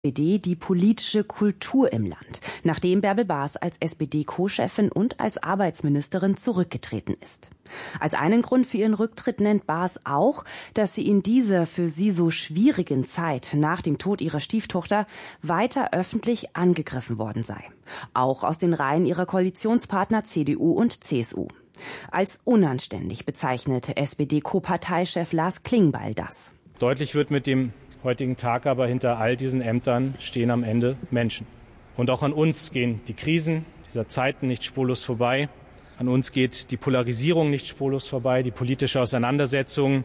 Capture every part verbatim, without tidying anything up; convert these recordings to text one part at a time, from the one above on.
S P D die politische Kultur im Land, nachdem Bärbel Baas als S P D-Co-Chefin und als Arbeitsministerin zurückgetreten ist. Als einen Grund für ihren Rücktritt nennt Baas auch, dass sie in dieser für sie so schwierigen Zeit nach dem Tod ihrer Stieftochter weiter öffentlich angegriffen worden sei. Auch aus den Reihen ihrer Koalitionspartner C D U und C S U. Als unanständig bezeichnete S P D-Co-Parteichef Lars Klingbeil das. Deutlich wird mit dem heutigen Tag aber, hinter all diesen Ämtern stehen am Ende Menschen. Und auch an uns gehen die Krisen dieser Zeiten nicht spurlos vorbei. An uns geht die Polarisierung nicht spurlos vorbei, die politische Auseinandersetzung,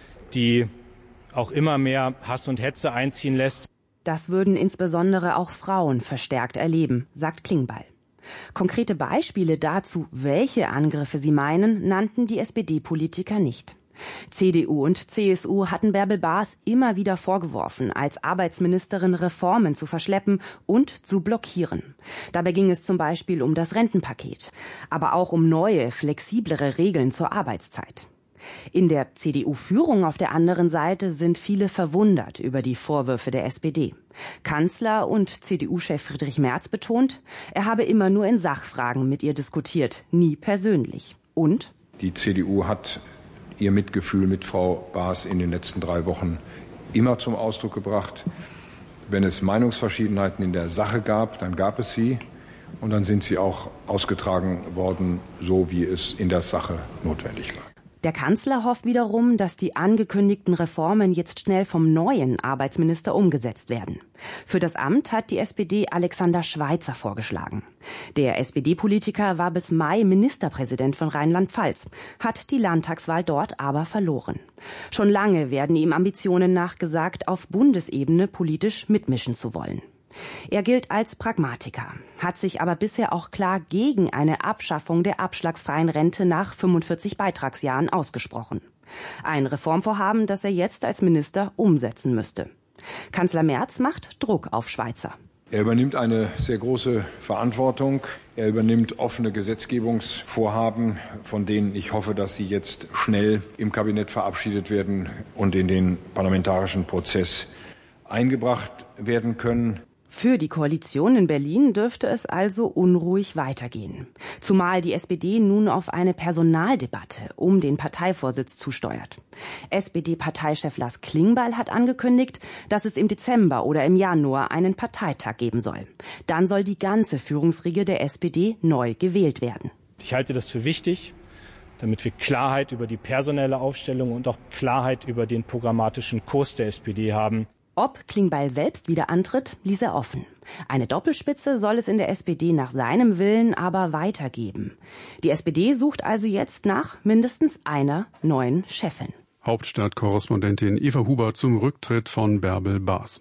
die auch immer mehr Hass und Hetze einziehen lässt. Das würden insbesondere auch Frauen verstärkt erleben, sagt Klingbeil. Konkrete Beispiele dazu, welche Angriffe sie meinen, nannten die S P D-Politiker nicht. C D U und C S U hatten Bärbel Baas immer wieder vorgeworfen, als Arbeitsministerin Reformen zu verschleppen und zu blockieren. Dabei ging es zum Beispiel um das Rentenpaket, aber auch um neue, flexiblere Regeln zur Arbeitszeit. In der C D U-Führung auf der anderen Seite sind viele verwundert über die Vorwürfe der S P D. Kanzler und C D U-Chef Friedrich Merz betont, er habe immer nur in Sachfragen mit ihr diskutiert, nie persönlich. Und? Die C D U hat ihr Mitgefühl mit Frau Baas in den letzten drei Wochen immer zum Ausdruck gebracht. Wenn es Meinungsverschiedenheiten in der Sache gab, dann gab es sie. Und dann sind sie auch ausgetragen worden, so wie es in der Sache notwendig war. Der Kanzler hofft wiederum, dass die angekündigten Reformen jetzt schnell vom neuen Arbeitsminister umgesetzt werden. Für das Amt hat die S P D Alexander Schweitzer vorgeschlagen. Der S P D-Politiker war bis Mai Ministerpräsident von Rheinland-Pfalz, hat die Landtagswahl dort aber verloren. Schon lange werden ihm Ambitionen nachgesagt, auf Bundesebene politisch mitmischen zu wollen. Er gilt als Pragmatiker, hat sich aber bisher auch klar gegen eine Abschaffung der abschlagsfreien Rente nach fünfundvierzig Beitragsjahren ausgesprochen. Ein Reformvorhaben, das er jetzt als Minister umsetzen müsste. Kanzler Merz macht Druck auf Schweitzer. Er übernimmt eine sehr große Verantwortung. Er übernimmt offene Gesetzgebungsvorhaben, von denen ich hoffe, dass sie jetzt schnell im Kabinett verabschiedet werden und in den parlamentarischen Prozess eingebracht werden können. Für die Koalition in Berlin dürfte es also unruhig weitergehen. Zumal die S P D nun auf eine Personaldebatte um den Parteivorsitz zusteuert. S P D-Parteichef Lars Klingbeil hat angekündigt, dass es im Dezember oder im Januar einen Parteitag geben soll. Dann soll die ganze Führungsriege der S P D neu gewählt werden. Ich halte das für wichtig, damit wir Klarheit über die personelle Aufstellung und auch Klarheit über den programmatischen Kurs der S P D haben. Ob Klingbeil selbst wieder antritt, ließ er offen. Eine Doppelspitze soll es in der S P D nach seinem Willen aber weitergeben. Die S P D sucht also jetzt nach mindestens einer neuen Chefin. Hauptstadtkorrespondentin Eva Huber zum Rücktritt von Bärbel Baas.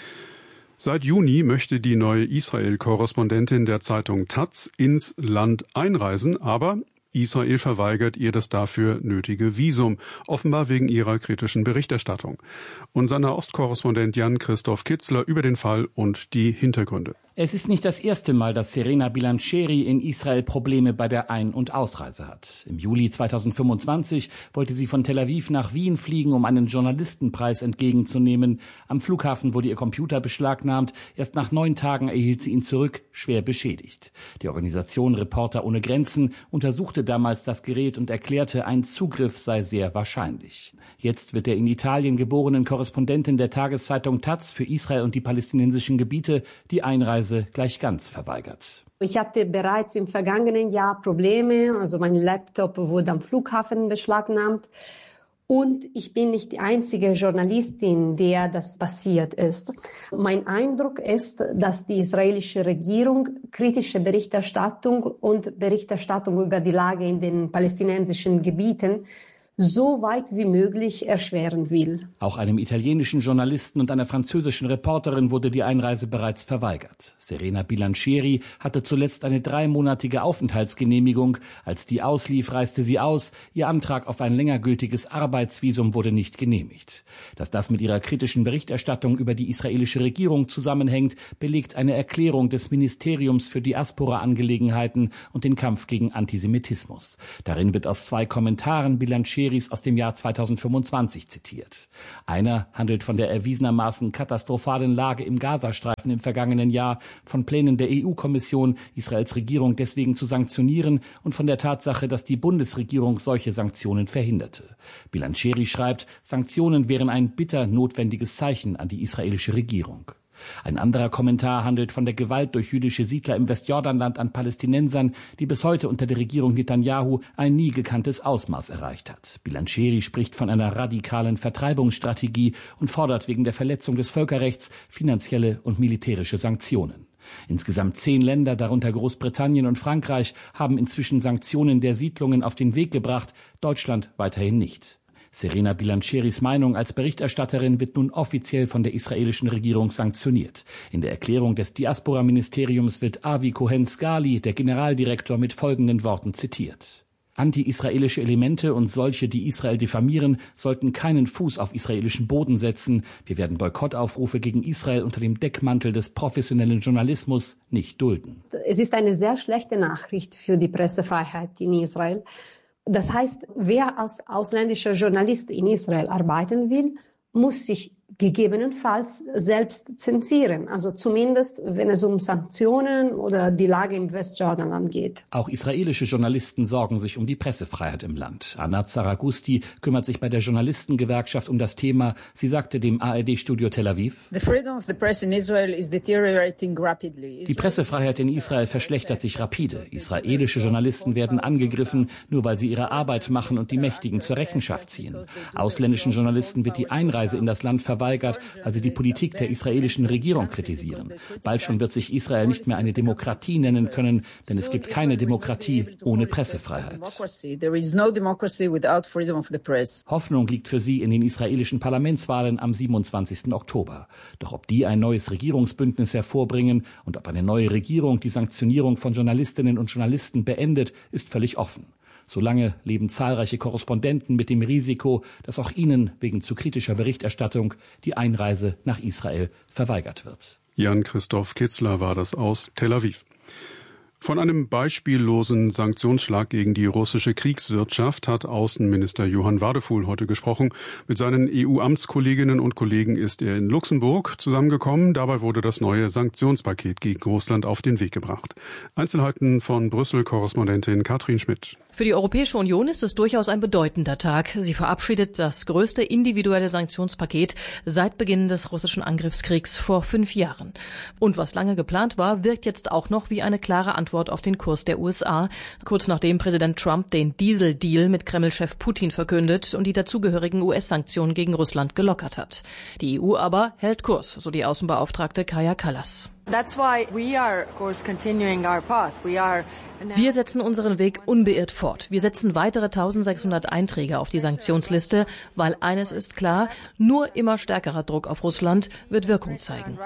Seit Juni möchte die neue Israel-Korrespondentin der Zeitung Taz ins Land einreisen, aber Israel verweigert ihr das dafür nötige Visum, offenbar wegen ihrer kritischen Berichterstattung. Unser Nahostkorrespondent Jan-Christoph Kitzler über den Fall und die Hintergründe. Es ist nicht das erste Mal, dass Serena Bilancheri in Israel Probleme bei der Ein- und Ausreise hat. Im Juli zweitausendfünfundzwanzig wollte sie von Tel Aviv nach Wien fliegen, um einen Journalistenpreis entgegenzunehmen. Am Flughafen wurde ihr Computer beschlagnahmt. Erst nach neun Tagen erhielt sie ihn zurück, schwer beschädigt. Die Organisation Reporter ohne Grenzen untersuchte damals das Gerät und erklärte, ein Zugriff sei sehr wahrscheinlich. Jetzt wird der in Italien geborenen Korrespondentin der Tageszeitung Taz für Israel und die palästinensischen Gebiete die Einreise gleich ganz verweigert. Ich hatte bereits im vergangenen Jahr Probleme, also mein Laptop wurde am Flughafen beschlagnahmt. Und ich bin nicht die einzige Journalistin, der das passiert ist. Mein Eindruck ist, dass die israelische Regierung kritische Berichterstattung und Berichterstattung über die Lage in den palästinensischen Gebieten so weit wie möglich erschweren will. Auch einem italienischen Journalisten und einer französischen Reporterin wurde die Einreise bereits verweigert. Serena Bilancheri hatte zuletzt eine dreimonatige Aufenthaltsgenehmigung. Als die auslief, reiste sie aus. Ihr Antrag auf ein länger gültiges Arbeitsvisum wurde nicht genehmigt. Dass das mit ihrer kritischen Berichterstattung über die israelische Regierung zusammenhängt, belegt eine Erklärung des Ministeriums für Diaspora-Angelegenheiten und den Kampf gegen Antisemitismus. Darin wird aus zwei Kommentaren Bilancheri Scheris aus dem Jahr zweitausendfünfundzwanzig zitiert. Einer handelt von der erwiesenermaßen katastrophalen Lage im Gazastreifen im vergangenen Jahr, von Plänen der E U-Kommission, Israels Regierung deswegen zu sanktionieren und von der Tatsache, dass die Bundesregierung solche Sanktionen verhinderte. Bilancheri schreibt, Sanktionen wären ein bitter notwendiges Zeichen an die israelische Regierung. Ein anderer Kommentar handelt von der Gewalt durch jüdische Siedler im Westjordanland an Palästinensern, die bis heute unter der Regierung Netanyahu ein nie gekanntes Ausmaß erreicht hat. Bilancheri spricht von einer radikalen Vertreibungsstrategie und fordert wegen der Verletzung des Völkerrechts finanzielle und militärische Sanktionen. Insgesamt zehn Länder, darunter Großbritannien und Frankreich, haben inzwischen Sanktionen der Siedlungen auf den Weg gebracht, Deutschland weiterhin nicht. Serena Bilancheris Meinung als Berichterstatterin wird nun offiziell von der israelischen Regierung sanktioniert. In der Erklärung des Diaspora-Ministeriums wird Avi Cohen-Scali, der Generaldirektor, mit folgenden Worten zitiert. Anti-israelische Elemente und solche, die Israel diffamieren, sollten keinen Fuß auf israelischen Boden setzen. Wir werden Boykottaufrufe gegen Israel unter dem Deckmantel des professionellen Journalismus nicht dulden. Es ist eine sehr schlechte Nachricht für die Pressefreiheit in Israel. Das heißt, wer als ausländischer Journalist in Israel arbeiten will, muss sich gegebenenfalls selbst zensieren. Also zumindest, wenn es um Sanktionen oder die Lage im Westjordanland geht. Auch israelische Journalisten sorgen sich um die Pressefreiheit im Land. Anat Saragusti kümmert sich bei der Journalistengewerkschaft um das Thema. Sie sagte dem A R D-Studio Tel Aviv: Die Pressefreiheit in Israel verschlechtert sich rapide. Israelische Journalisten werden angegriffen, nur weil sie ihre Arbeit machen und die Mächtigen zur Rechenschaft ziehen. Ausländischen Journalisten wird die Einreise in das Land verweigert, weil sie die Politik der israelischen Regierung kritisieren. Bald schon wird sich Israel nicht mehr eine Demokratie nennen können, denn es gibt keine Demokratie ohne Pressefreiheit. Hoffnung liegt für sie in den israelischen Parlamentswahlen am siebenundzwanzigsten Oktober. Doch ob die ein neues Regierungsbündnis hervorbringen und ob eine neue Regierung die Sanktionierung von Journalistinnen und Journalisten beendet, ist völlig offen. Solange leben zahlreiche Korrespondenten mit dem Risiko, dass auch ihnen wegen zu kritischer Berichterstattung die Einreise nach Israel verweigert wird. Jan-Christoph Kitzler war das aus Tel Aviv. Von einem beispiellosen Sanktionsschlag gegen die russische Kriegswirtschaft hat Außenminister Johann Wadephul heute gesprochen. Mit seinen E U-Amtskolleginnen und Kollegen ist er in Luxemburg zusammengekommen. Dabei wurde das neue Sanktionspaket gegen Russland auf den Weg gebracht. Einzelheiten von Brüssel-Korrespondentin Katrin Schmidt. Für die Europäische Union ist es durchaus ein bedeutender Tag. Sie verabschiedet das größte individuelle Sanktionspaket seit Beginn des russischen Angriffskriegs vor fünf Jahren. Und was lange geplant war, wirkt jetzt auch noch wie eine klare Antwort auf den Kurs der U S A, kurz nachdem Präsident Trump den Diesel-Deal mit Kreml-Chef Putin verkündet und die dazugehörigen U S-Sanktionen gegen Russland gelockert hat. Die E U aber hält Kurs, so die Außenbeauftragte Kaja Kallas. That's why we are, of course, continuing our path. We are Wir setzen unseren Weg unbeirrt fort. Wir setzen weitere eintausendsechshundert Einträge auf die Sanktionsliste, weil eines ist klar, nur immer stärkerer Druck auf Russland wird Wirkung zeigen.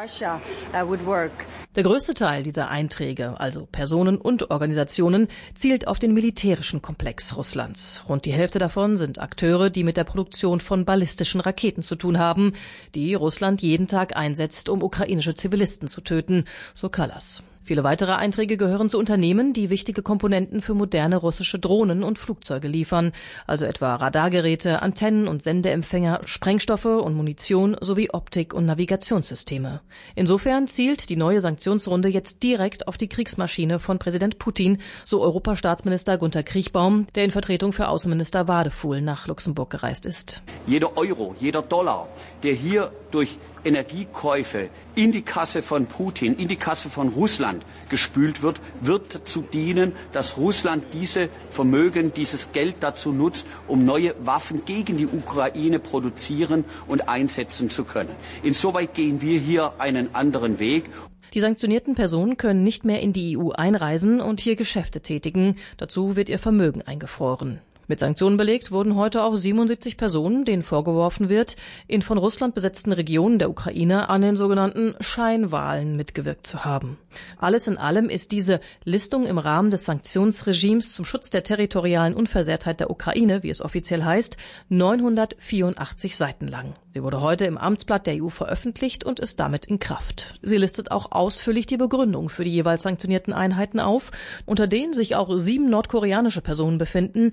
Der größte Teil dieser Einträge, also Personen und Organisationen, zielt auf den militärischen Komplex Russlands. Rund die Hälfte davon sind Akteure, die mit der Produktion von ballistischen Raketen zu tun haben, die Russland jeden Tag einsetzt, um ukrainische Zivilisten zu töten, so Kallas. Viele weitere Einträge gehören zu Unternehmen, die wichtige Komponenten für moderne russische Drohnen und Flugzeuge liefern, also etwa Radargeräte, Antennen und Sendeempfänger, Sprengstoffe und Munition sowie Optik- und Navigationssysteme. Insofern zielt die neue Sanktionsrunde jetzt direkt auf die Kriegsmaschine von Präsident Putin, so Europastaatsminister Günter Kriechbaum, der in Vertretung für Außenminister Wadephul nach Luxemburg gereist ist. Jeder Euro, jeder Dollar, der hier durch Energiekäufe in die Kasse von Putin, in die Kasse von Russland gespült wird, wird dazu dienen, dass Russland diese Vermögen, dieses Geld dazu nutzt, um neue Waffen gegen die Ukraine produzieren und einsetzen zu können. Insoweit gehen wir hier einen anderen Weg. Die sanktionierten Personen können nicht mehr in die E U einreisen und hier Geschäfte tätigen. Dazu wird ihr Vermögen eingefroren. Mit Sanktionen belegt wurden heute auch siebenundsiebzig Personen, denen vorgeworfen wird, in von Russland besetzten Regionen der Ukraine an den sogenannten Scheinwahlen mitgewirkt zu haben. Alles in allem ist diese Listung im Rahmen des Sanktionsregimes zum Schutz der territorialen Unversehrtheit der Ukraine, wie es offiziell heißt, neunhundertvierundachtzig Seiten lang. Sie wurde heute im Amtsblatt der E U veröffentlicht und ist damit in Kraft. Sie listet auch ausführlich die Begründung für die jeweils sanktionierten Einheiten auf, unter denen sich auch sieben nordkoreanische Personen befinden, die am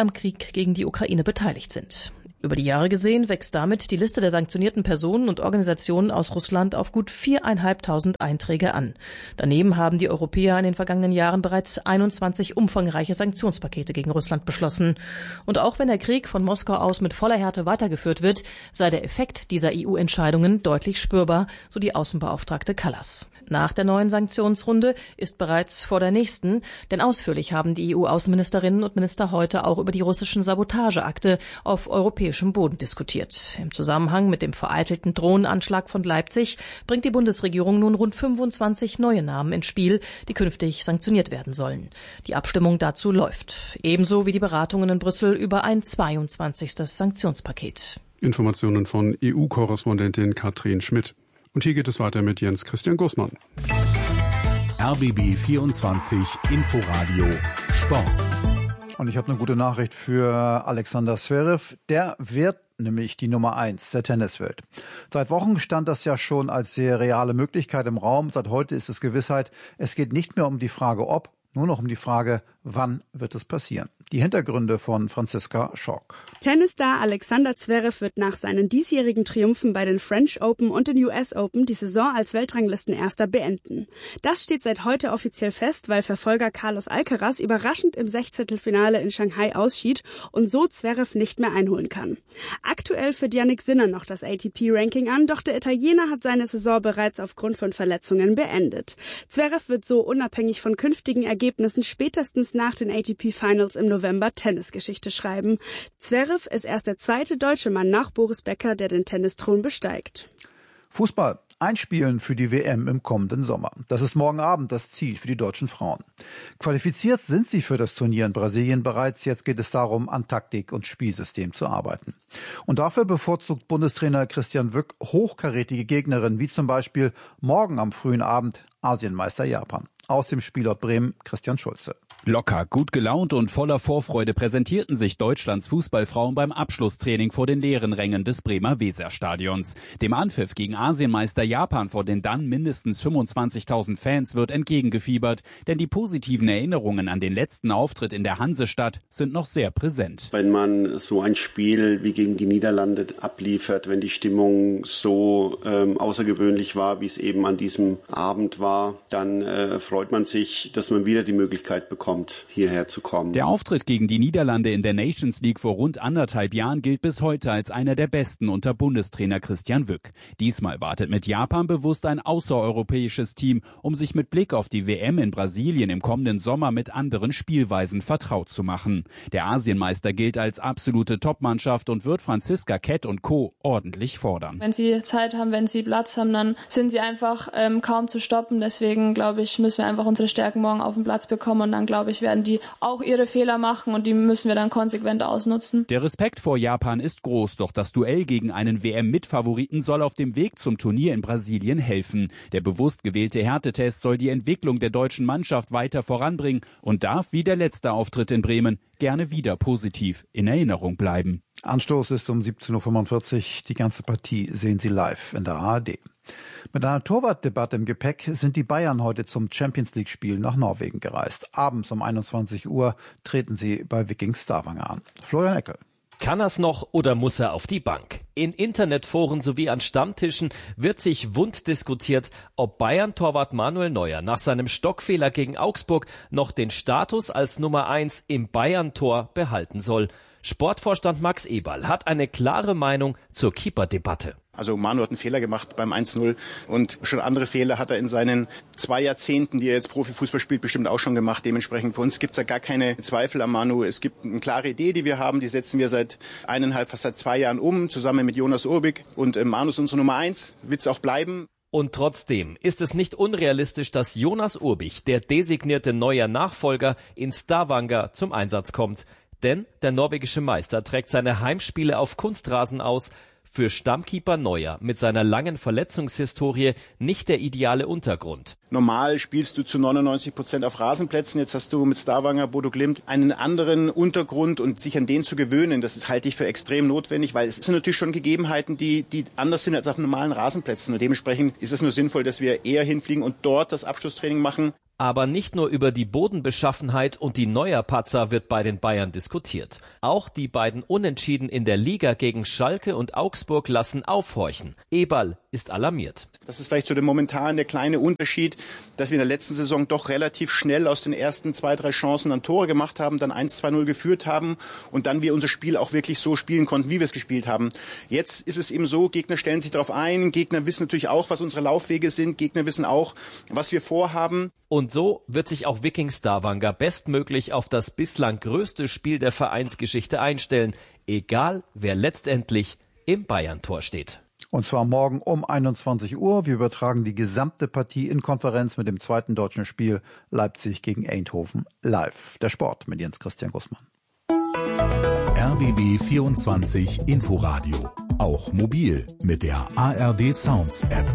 am Krieg gegen die Ukraine beteiligt sind. Über die Jahre gesehen wächst damit die Liste der sanktionierten Personen und Organisationen aus Russland auf gut viertausendfünfhundert Einträge an. Daneben haben die Europäer in den vergangenen Jahren bereits einundzwanzig umfangreiche Sanktionspakete gegen Russland beschlossen. Und auch wenn der Krieg von Moskau aus mit voller Härte weitergeführt wird, sei der Effekt dieser E U-Entscheidungen deutlich spürbar, so die Außenbeauftragte Kallas. Nach der neuen Sanktionsrunde ist bereits vor der nächsten, denn ausführlich haben die E U-Außenministerinnen und Minister heute auch über die russischen Sabotageakte auf europäischem Boden diskutiert. Im Zusammenhang mit dem vereitelten Drohnenanschlag von Leipzig bringt die Bundesregierung nun rund fünfundzwanzig neue Namen ins Spiel, die künftig sanktioniert werden sollen. Die Abstimmung dazu läuft, ebenso wie die Beratungen in Brüssel über ein zweiundzwanzigstes Sanktionspaket. Informationen von E U-Korrespondentin Katrin Schmidt. Und hier geht es weiter mit Jens Christian Gußmann. R B B vierundzwanzig Inforadio Sport. Und ich habe eine gute Nachricht für Alexander Zverev. Der wird nämlich die Nummer eins der Tenniswelt. Seit Wochen stand das ja schon als sehr reale Möglichkeit im Raum. Seit heute ist es Gewissheit. Es geht nicht mehr um die Frage ob, nur noch um die Frage, wann wird es passieren. Die Hintergründe von Franziska Schock. Tennisstar Alexander Zverev wird nach seinen diesjährigen Triumphen bei den French Open und den U S Open die Saison als Weltranglistenerster beenden. Das steht seit heute offiziell fest, weil Verfolger Carlos Alcaraz überraschend im Sechzehntelfinale in Shanghai ausschied und so Zverev nicht mehr einholen kann. Aktuell führt Jannik Sinner noch das A T P-Ranking an, doch der Italiener hat seine Saison bereits aufgrund von Verletzungen beendet. Zverev wird so unabhängig von künftigen Ergebnissen spätestens nach den A T P-Finals im November Tennisgeschichte schreiben. Zverev ist erst der zweite deutsche Mann nach Boris Becker, der den Tennisthron besteigt. Fußball. Einspielen für die W M im kommenden Sommer. Das ist morgen Abend das Ziel für die deutschen Frauen. Qualifiziert sind sie für das Turnier in Brasilien bereits. Jetzt geht es darum, an Taktik und Spielsystem zu arbeiten. Und dafür bevorzugt Bundestrainer Christian Wück hochkarätige Gegnerinnen, wie zum Beispiel morgen am frühen Abend Asienmeister Japan. Aus dem Spielort Bremen Christian Schulze. Locker, gut gelaunt und voller Vorfreude präsentierten sich Deutschlands Fußballfrauen beim Abschlusstraining vor den leeren Rängen des Bremer Weserstadions. Dem Anpfiff gegen Asienmeister Japan vor den dann mindestens fünfundzwanzigtausend Fans wird entgegengefiebert, denn die positiven Erinnerungen an den letzten Auftritt in der Hansestadt sind noch sehr präsent. Wenn man so ein Spiel wie gegen die Niederlande abliefert, wenn die Stimmung so ähm, außergewöhnlich war, wie es eben an diesem Abend war, dann äh, freut man sich, dass man wieder die Möglichkeit bekommt, hierher zu kommen. Der Auftritt gegen die Niederlande in der Nations League vor rund anderthalb Jahren gilt bis heute als einer der besten unter Bundestrainer Christian Wück. Diesmal wartet mit Japan bewusst ein außereuropäisches Team, um sich mit Blick auf die W M in Brasilien im kommenden Sommer mit anderen Spielweisen vertraut zu machen. Der Asienmeister gilt als absolute Topmannschaft und wird Franziska Kett und Co. ordentlich fordern. Wenn sie Zeit haben, wenn sie Platz haben, dann sind sie einfach ähm, kaum zu stoppen. Deswegen, glaube ich, müssen wir einfach unsere Stärken morgen auf den Platz bekommen und dann, glaube ich, werden die auch ihre Fehler machen und die müssen wir dann konsequent ausnutzen. Der Respekt vor Japan ist groß, doch das Duell gegen einen W M-Mitfavoriten soll auf dem Weg zum Turnier in Brasilien helfen. Der bewusst gewählte Härtetest soll die Entwicklung der deutschen Mannschaft weiter voranbringen und darf, wie der letzte Auftritt in Bremen, gerne wieder positiv in Erinnerung bleiben. Anstoß ist um siebzehn Uhr fünfundvierzig. Die ganze Partie sehen Sie live in der A R D. Mit einer Torwartdebatte im Gepäck sind die Bayern heute zum Champions-League-Spiel nach Norwegen gereist. Abends um einundzwanzig Uhr treten sie bei Viking Stavanger an. Florian Eckel. Kann er's noch oder muss er auf die Bank? In Internetforen sowie an Stammtischen wird sich wund diskutiert, ob Bayern-Torwart Manuel Neuer nach seinem Stockfehler gegen Augsburg noch den Status als Nummer eins im Bayern-Tor behalten soll. Sportvorstand Max Eberl hat eine klare Meinung zur Keeper-Debatte. Also Manu hat einen Fehler gemacht beim eins null und schon andere Fehler hat er in seinen zwei Jahrzehnten, die er jetzt Profifußball spielt, bestimmt auch schon gemacht. Dementsprechend für uns gibt's ja gar keine Zweifel an Manu. Es gibt eine klare Idee, die wir haben, die setzen wir seit eineinhalb, fast seit zwei Jahren um, zusammen mit Jonas Urbik. Und Manu ist unsere Nummer eins, wird's auch bleiben. Und trotzdem ist es nicht unrealistisch, dass Jonas Urbik, der designierte neuer Nachfolger, in Stavanger zum Einsatz kommt. Denn der norwegische Meister trägt seine Heimspiele auf Kunstrasen aus. Für Stammkeeper Neuer mit seiner langen Verletzungshistorie nicht der ideale Untergrund. Normal spielst du zu neunundneunzig Prozent auf Rasenplätzen. Jetzt hast du mit Stavanger, Bodo Glimt einen anderen Untergrund und sich an den zu gewöhnen, das halte ich für extrem notwendig, weil es sind natürlich schon Gegebenheiten, die, die anders sind als auf normalen Rasenplätzen. Und dementsprechend ist es nur sinnvoll, dass wir eher hinfliegen und dort das Abschlusstraining machen. Aber nicht nur über die Bodenbeschaffenheit und die Neuer-Patzer wird bei den Bayern diskutiert. Auch die beiden Unentschieden in der Liga gegen Schalke und Augsburg lassen aufhorchen. Eberl ist alarmiert. Das ist vielleicht so der momentan der kleine Unterschied, dass wir in der letzten Saison doch relativ schnell aus den ersten zwei, drei Chancen dann Tore gemacht haben, dann eins zwei null geführt haben und dann wir unser Spiel auch wirklich so spielen konnten, wie wir es gespielt haben. Jetzt ist es eben so, Gegner stellen sich darauf ein, Gegner wissen natürlich auch, was unsere Laufwege sind, Gegner wissen auch, was wir vorhaben. Und so wird sich auch Viking Stavanger bestmöglich auf das bislang größte Spiel der Vereinsgeschichte einstellen, egal wer letztendlich im Bayern-Tor steht. Und zwar morgen um einundzwanzig Uhr. Wir übertragen die gesamte Partie in Konferenz mit dem zweiten deutschen Spiel Leipzig gegen Eindhoven live. Der Sport mit Jens Christian Gussmann. R B B vierundzwanzig Inforadio. Auch mobil mit der A R D Sounds App.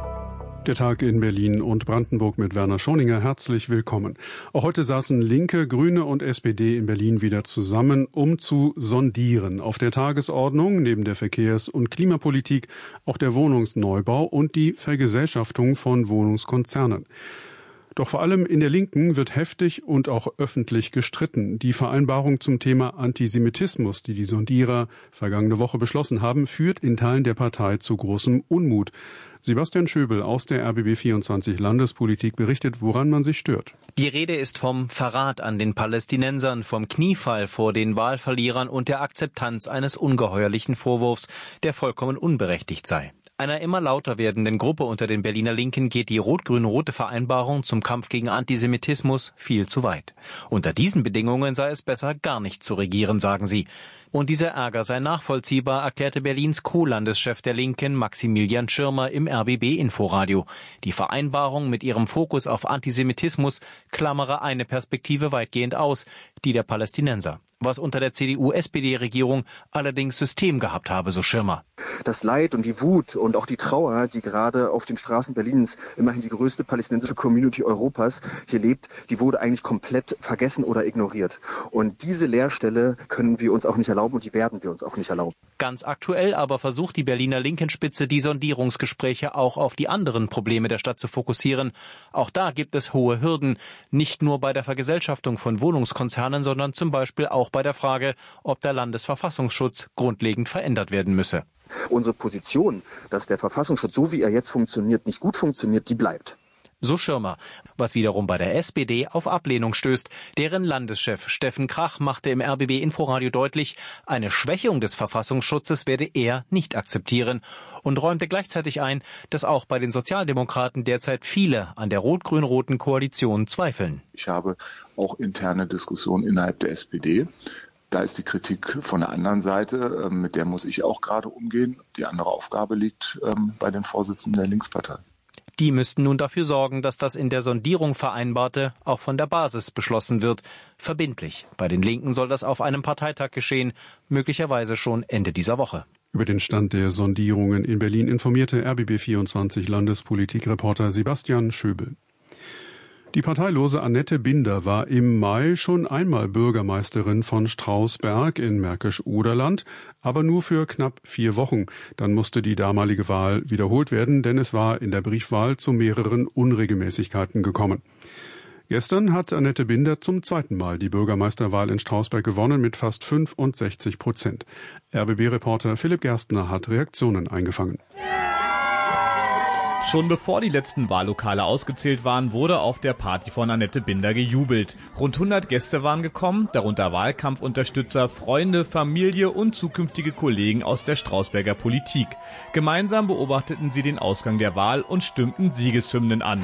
Der Tag in Berlin und Brandenburg mit Werner Schoninger. Herzlich willkommen. Auch heute saßen Linke, Grüne und S P D in Berlin wieder zusammen, um zu sondieren. Auf der Tagesordnung neben der Verkehrs- und Klimapolitik auch der Wohnungsneubau und die Vergesellschaftung von Wohnungskonzernen. Doch vor allem in der Linken wird heftig und auch öffentlich gestritten. Die Vereinbarung zum Thema Antisemitismus, die die Sondierer vergangene Woche beschlossen haben, führt in Teilen der Partei zu großem Unmut. Sebastian Schöbel aus der R B B vierundzwanzig Landespolitik berichtet, woran man sich stört. Die Rede ist vom Verrat an den Palästinensern, vom Kniefall vor den Wahlverlierern und der Akzeptanz eines ungeheuerlichen Vorwurfs, der vollkommen unberechtigt sei. Einer immer lauter werdenden Gruppe unter den Berliner Linken geht die rot-grün-rote Vereinbarung zum Kampf gegen Antisemitismus viel zu weit. Unter diesen Bedingungen sei es besser, gar nicht zu regieren, sagen sie. Und dieser Ärger sei nachvollziehbar, erklärte Berlins Co-Landeschef der Linken Maximilian Schirmer im R B B-Inforadio. Die Vereinbarung mit ihrem Fokus auf Antisemitismus klammere eine Perspektive weitgehend aus, die der Palästinenser. Was unter der C D U-S P D-Regierung allerdings System gehabt habe, so Schirmer. Das Leid und die Wut und auch die Trauer, die gerade auf den Straßen Berlins, immerhin die größte palästinensische Community Europas, hier lebt, die wurde eigentlich komplett vergessen oder ignoriert. Und diese Leerstelle können wir uns auch nicht erlauben und die werden wir uns auch nicht erlauben. Ganz aktuell aber versucht die Berliner Linkenspitze, die Sondierungsgespräche auch auf die anderen Probleme der Stadt zu fokussieren. Auch da gibt es hohe Hürden, nicht nur bei der Vergesellschaftung von Wohnungskonzernen, sondern zum Beispiel auch bei der Frage, ob der Landesverfassungsschutz grundlegend verändert werden müsse. Unsere Position, dass der Verfassungsschutz, so wie er jetzt funktioniert, nicht gut funktioniert, die bleibt. So Schirmer, was wiederum bei der S P D auf Ablehnung stößt. Deren Landeschef Steffen Krach machte im R B B-Inforadio deutlich, eine Schwächung des Verfassungsschutzes werde er nicht akzeptieren und räumte gleichzeitig ein, dass auch bei den Sozialdemokraten derzeit viele an der rot-grün-roten Koalition zweifeln. Ich habe auch interne Diskussionen innerhalb der S P D. Da ist die Kritik von der anderen Seite, mit der muss ich auch gerade umgehen. Die andere Aufgabe liegt bei den Vorsitzenden der Linkspartei. Die müssten nun dafür sorgen, dass das in der Sondierung Vereinbarte auch von der Basis beschlossen wird. Verbindlich. Bei den Linken soll das auf einem Parteitag geschehen, möglicherweise schon Ende dieser Woche. Über den Stand der Sondierungen in Berlin informierte R B B vierundzwanzig Landespolitikreporter Sebastian Schöbel. Die parteilose Annette Binder war im Mai schon einmal Bürgermeisterin von Strausberg in Märkisch-Oderland, aber nur für knapp vier Wochen. Dann musste die damalige Wahl wiederholt werden, denn es war in der Briefwahl zu mehreren Unregelmäßigkeiten gekommen. Gestern hat Annette Binder zum zweiten Mal die Bürgermeisterwahl in Strausberg gewonnen mit fast fünfundsechzig Prozent. R B B-Reporter Philipp Gerstner hat Reaktionen eingefangen. Schon bevor die letzten Wahllokale ausgezählt waren, wurde auf der Party von Annette Binder gejubelt. Rund hundert Gäste waren gekommen, darunter Wahlkampfunterstützer, Freunde, Familie und zukünftige Kollegen aus der Strausberger Politik. Gemeinsam beobachteten sie den Ausgang der Wahl und stimmten Siegeshymnen an.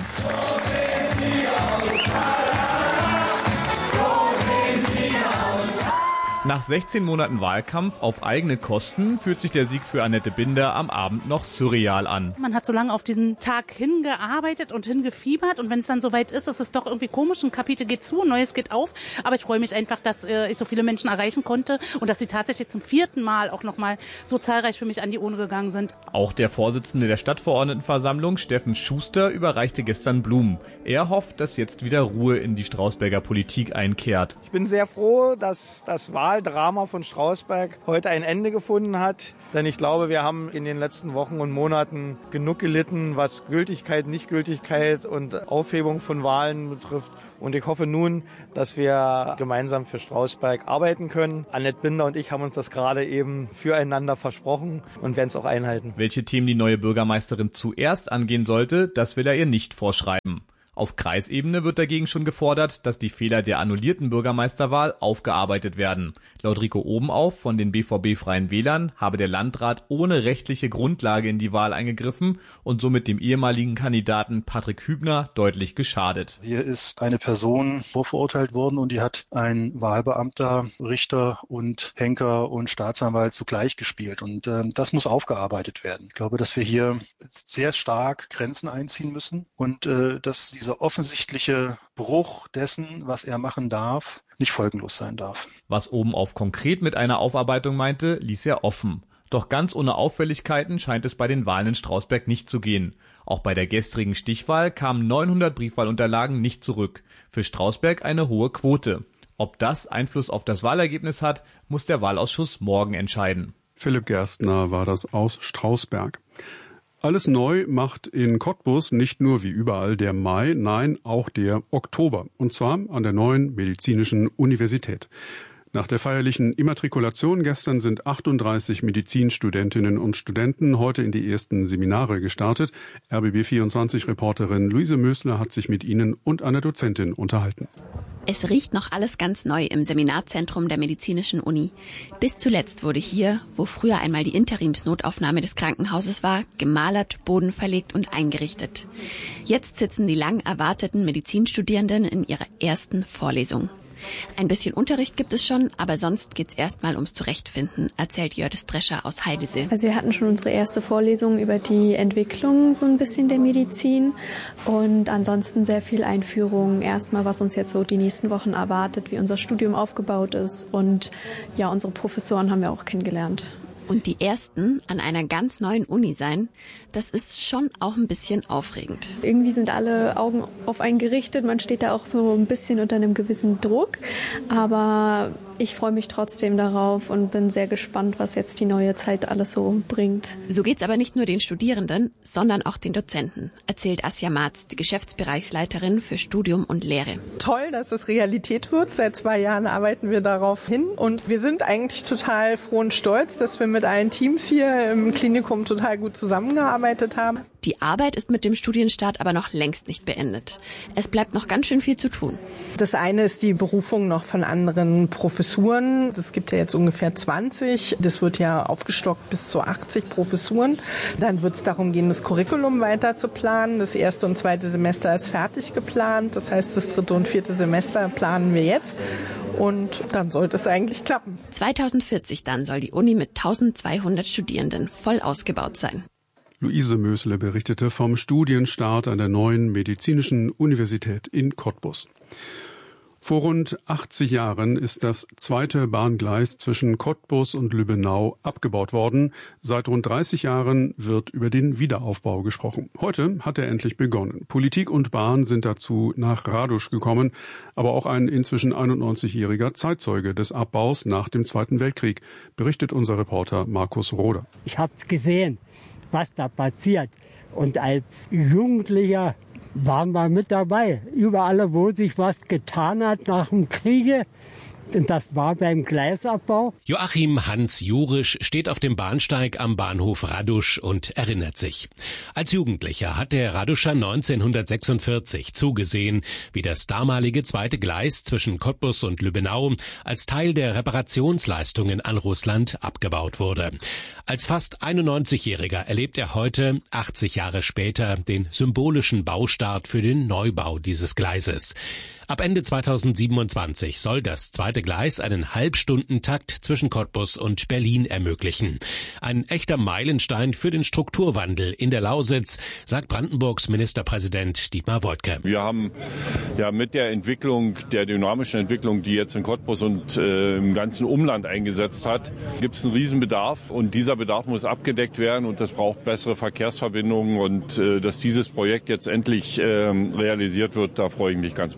Nach sechzehn Monaten Wahlkampf auf eigene Kosten fühlt sich der Sieg für Annette Binder am Abend noch surreal an. Man hat so lange auf diesen Tag hingearbeitet und hingefiebert und wenn es dann soweit ist, ist es doch irgendwie komisch. Ein Kapitel geht zu, ein neues geht auf. Aber ich freue mich einfach, dass äh, ich so viele Menschen erreichen konnte und dass sie tatsächlich zum vierten Mal auch nochmal so zahlreich für mich an die Urne gegangen sind. Auch der Vorsitzende der Stadtverordnetenversammlung, Steffen Schuster, überreichte gestern Blumen. Er hofft, dass jetzt wieder Ruhe in die Strausberger Politik einkehrt. Ich bin sehr froh, dass das Wahl Wahldrama von Strausberg heute ein Ende gefunden hat. Denn ich glaube, wir haben in den letzten Wochen und Monaten genug gelitten, was Gültigkeit, Nichtgültigkeit und Aufhebung von Wahlen betrifft. Und ich hoffe nun, dass wir gemeinsam für Strausberg arbeiten können. Annette Binder und ich haben uns das gerade eben füreinander versprochen und werden es auch einhalten. Welche Themen die neue Bürgermeisterin zuerst angehen sollte, das will er ihr nicht vorschreiben. Auf Kreisebene wird dagegen schon gefordert, dass die Fehler der annullierten Bürgermeisterwahl aufgearbeitet werden. Laut Rico Obenauf von den B V B-Freien Wählern habe der Landrat ohne rechtliche Grundlage in die Wahl eingegriffen und somit dem ehemaligen Kandidaten Patrick Hübner deutlich geschadet. Hier ist eine Person vorverurteilt worden und die hat ein Wahlbeamter, Richter und Henker und Staatsanwalt zugleich gespielt. Und äh, das muss aufgearbeitet werden. Ich glaube, dass wir hier sehr stark Grenzen einziehen müssen und äh, dass dieser offensichtliche Bruch dessen, was er machen darf, nicht folgenlos sein darf. Was Obenauf konkret mit einer Aufarbeitung meinte, ließ er offen. Doch ganz ohne Auffälligkeiten scheint es bei den Wahlen in Strausberg nicht zu gehen. Auch bei der gestrigen Stichwahl kamen neunhundert Briefwahlunterlagen nicht zurück. Für Strausberg eine hohe Quote. Ob das Einfluss auf das Wahlergebnis hat, muss der Wahlausschuss morgen entscheiden. Philipp Gerstner war das aus Strausberg. Alles neu macht in Cottbus nicht nur wie überall der Mai, nein, auch der Oktober. Und zwar an der neuen Medizinischen Universität. Nach der feierlichen Immatrikulation gestern sind achtunddreißig Medizinstudentinnen und Studenten heute in die ersten Seminare gestartet. R B B vierundzwanzig-Reporterin Luise Mösler hat sich mit ihnen und einer Dozentin unterhalten. Es riecht noch alles ganz neu im Seminarzentrum der Medizinischen Uni. Bis zuletzt wurde hier, wo früher einmal die Interimsnotaufnahme des Krankenhauses war, gemalert, Boden verlegt und eingerichtet. Jetzt sitzen die lang erwarteten Medizinstudierenden in ihrer ersten Vorlesung. Ein bisschen Unterricht gibt es schon, aber sonst geht's erstmal ums Zurechtfinden, erzählt Jördis Drescher aus Heidesee. Also wir hatten schon unsere erste Vorlesung über die Entwicklung so ein bisschen der Medizin und ansonsten sehr viel Einführung. Erstmal, was uns jetzt so die nächsten Wochen erwartet, wie unser Studium aufgebaut ist und ja, unsere Professoren haben wir auch kennengelernt. Und die ersten an einer ganz neuen Uni sein, das ist schon auch ein bisschen aufregend. Irgendwie sind alle Augen auf einen gerichtet. Man steht da auch so ein bisschen unter einem gewissen Druck. Aber ich freue mich trotzdem darauf und bin sehr gespannt, was jetzt die neue Zeit alles so bringt. So geht's aber nicht nur den Studierenden, sondern auch den Dozenten, erzählt Asja Marz, die Geschäftsbereichsleiterin für Studium und Lehre. Toll, dass es Realität wird. Seit zwei Jahren arbeiten wir darauf hin. Und wir sind eigentlich total froh und stolz, dass wir mit allen Teams hier im Klinikum total gut zusammengearbeitet haben. Die Arbeit ist mit dem Studienstart aber noch längst nicht beendet. Es bleibt noch ganz schön viel zu tun. Das eine ist die Berufung noch von anderen Professuren. Es gibt ja jetzt ungefähr zwanzig. Das wird ja aufgestockt bis zu achtzig Professuren. Dann wird es darum gehen, das Curriculum weiter zu planen. Das erste und zweite Semester ist fertig geplant. Das heißt, das dritte und vierte Semester planen wir jetzt. Und dann sollte es eigentlich klappen. zweitausendvierzig dann soll die Uni mit eintausendzweihundert Studierenden voll ausgebaut sein. Luise Mösle berichtete vom Studienstart an der neuen Medizinischen Universität in Cottbus. Vor rund achtzig Jahren ist das zweite Bahngleis zwischen Cottbus und Lübbenau abgebaut worden. Seit rund dreißig Jahren wird über den Wiederaufbau gesprochen. Heute hat er endlich begonnen. Politik und Bahn sind dazu nach Radusch gekommen, aber auch ein inzwischen einundneunzigjähriger Zeitzeuge des Abbaus nach dem Zweiten Weltkrieg, berichtet unser Reporter Markus Roder. Ich hab's gesehen, was da passiert. Und als Jugendlicher waren wir mit dabei. Überall, wo sich was getan hat nach dem Kriege. Und das war beim Gleisabbau. Joachim Hans Jurisch steht auf dem Bahnsteig am Bahnhof Radusch und erinnert sich. Als Jugendlicher hat der Raduscher neunzehnhundertsechsundvierzig zugesehen, wie das damalige zweite Gleis zwischen Cottbus und Lübbenau als Teil der Reparationsleistungen an Russland abgebaut wurde. Als fast einundneunzigjähriger erlebt er heute, achtzig Jahre später, den symbolischen Baustart für den Neubau dieses Gleises. Ab Ende zweitausendsiebenundzwanzig soll das zweite Gleis einen Halbstundentakt zwischen Cottbus und Berlin ermöglichen. Ein echter Meilenstein für den Strukturwandel in der Lausitz, sagt Brandenburgs Ministerpräsident Dietmar Woidke. Wir haben ja mit der Entwicklung, der dynamischen Entwicklung, die jetzt in Cottbus und äh, im ganzen Umland eingesetzt hat, gibt es einen Riesenbedarf und dieser Bedarf muss abgedeckt werden und das braucht bessere Verkehrsverbindungen und äh, dass dieses Projekt jetzt endlich äh, realisiert wird, da freue ich mich ganz besonders.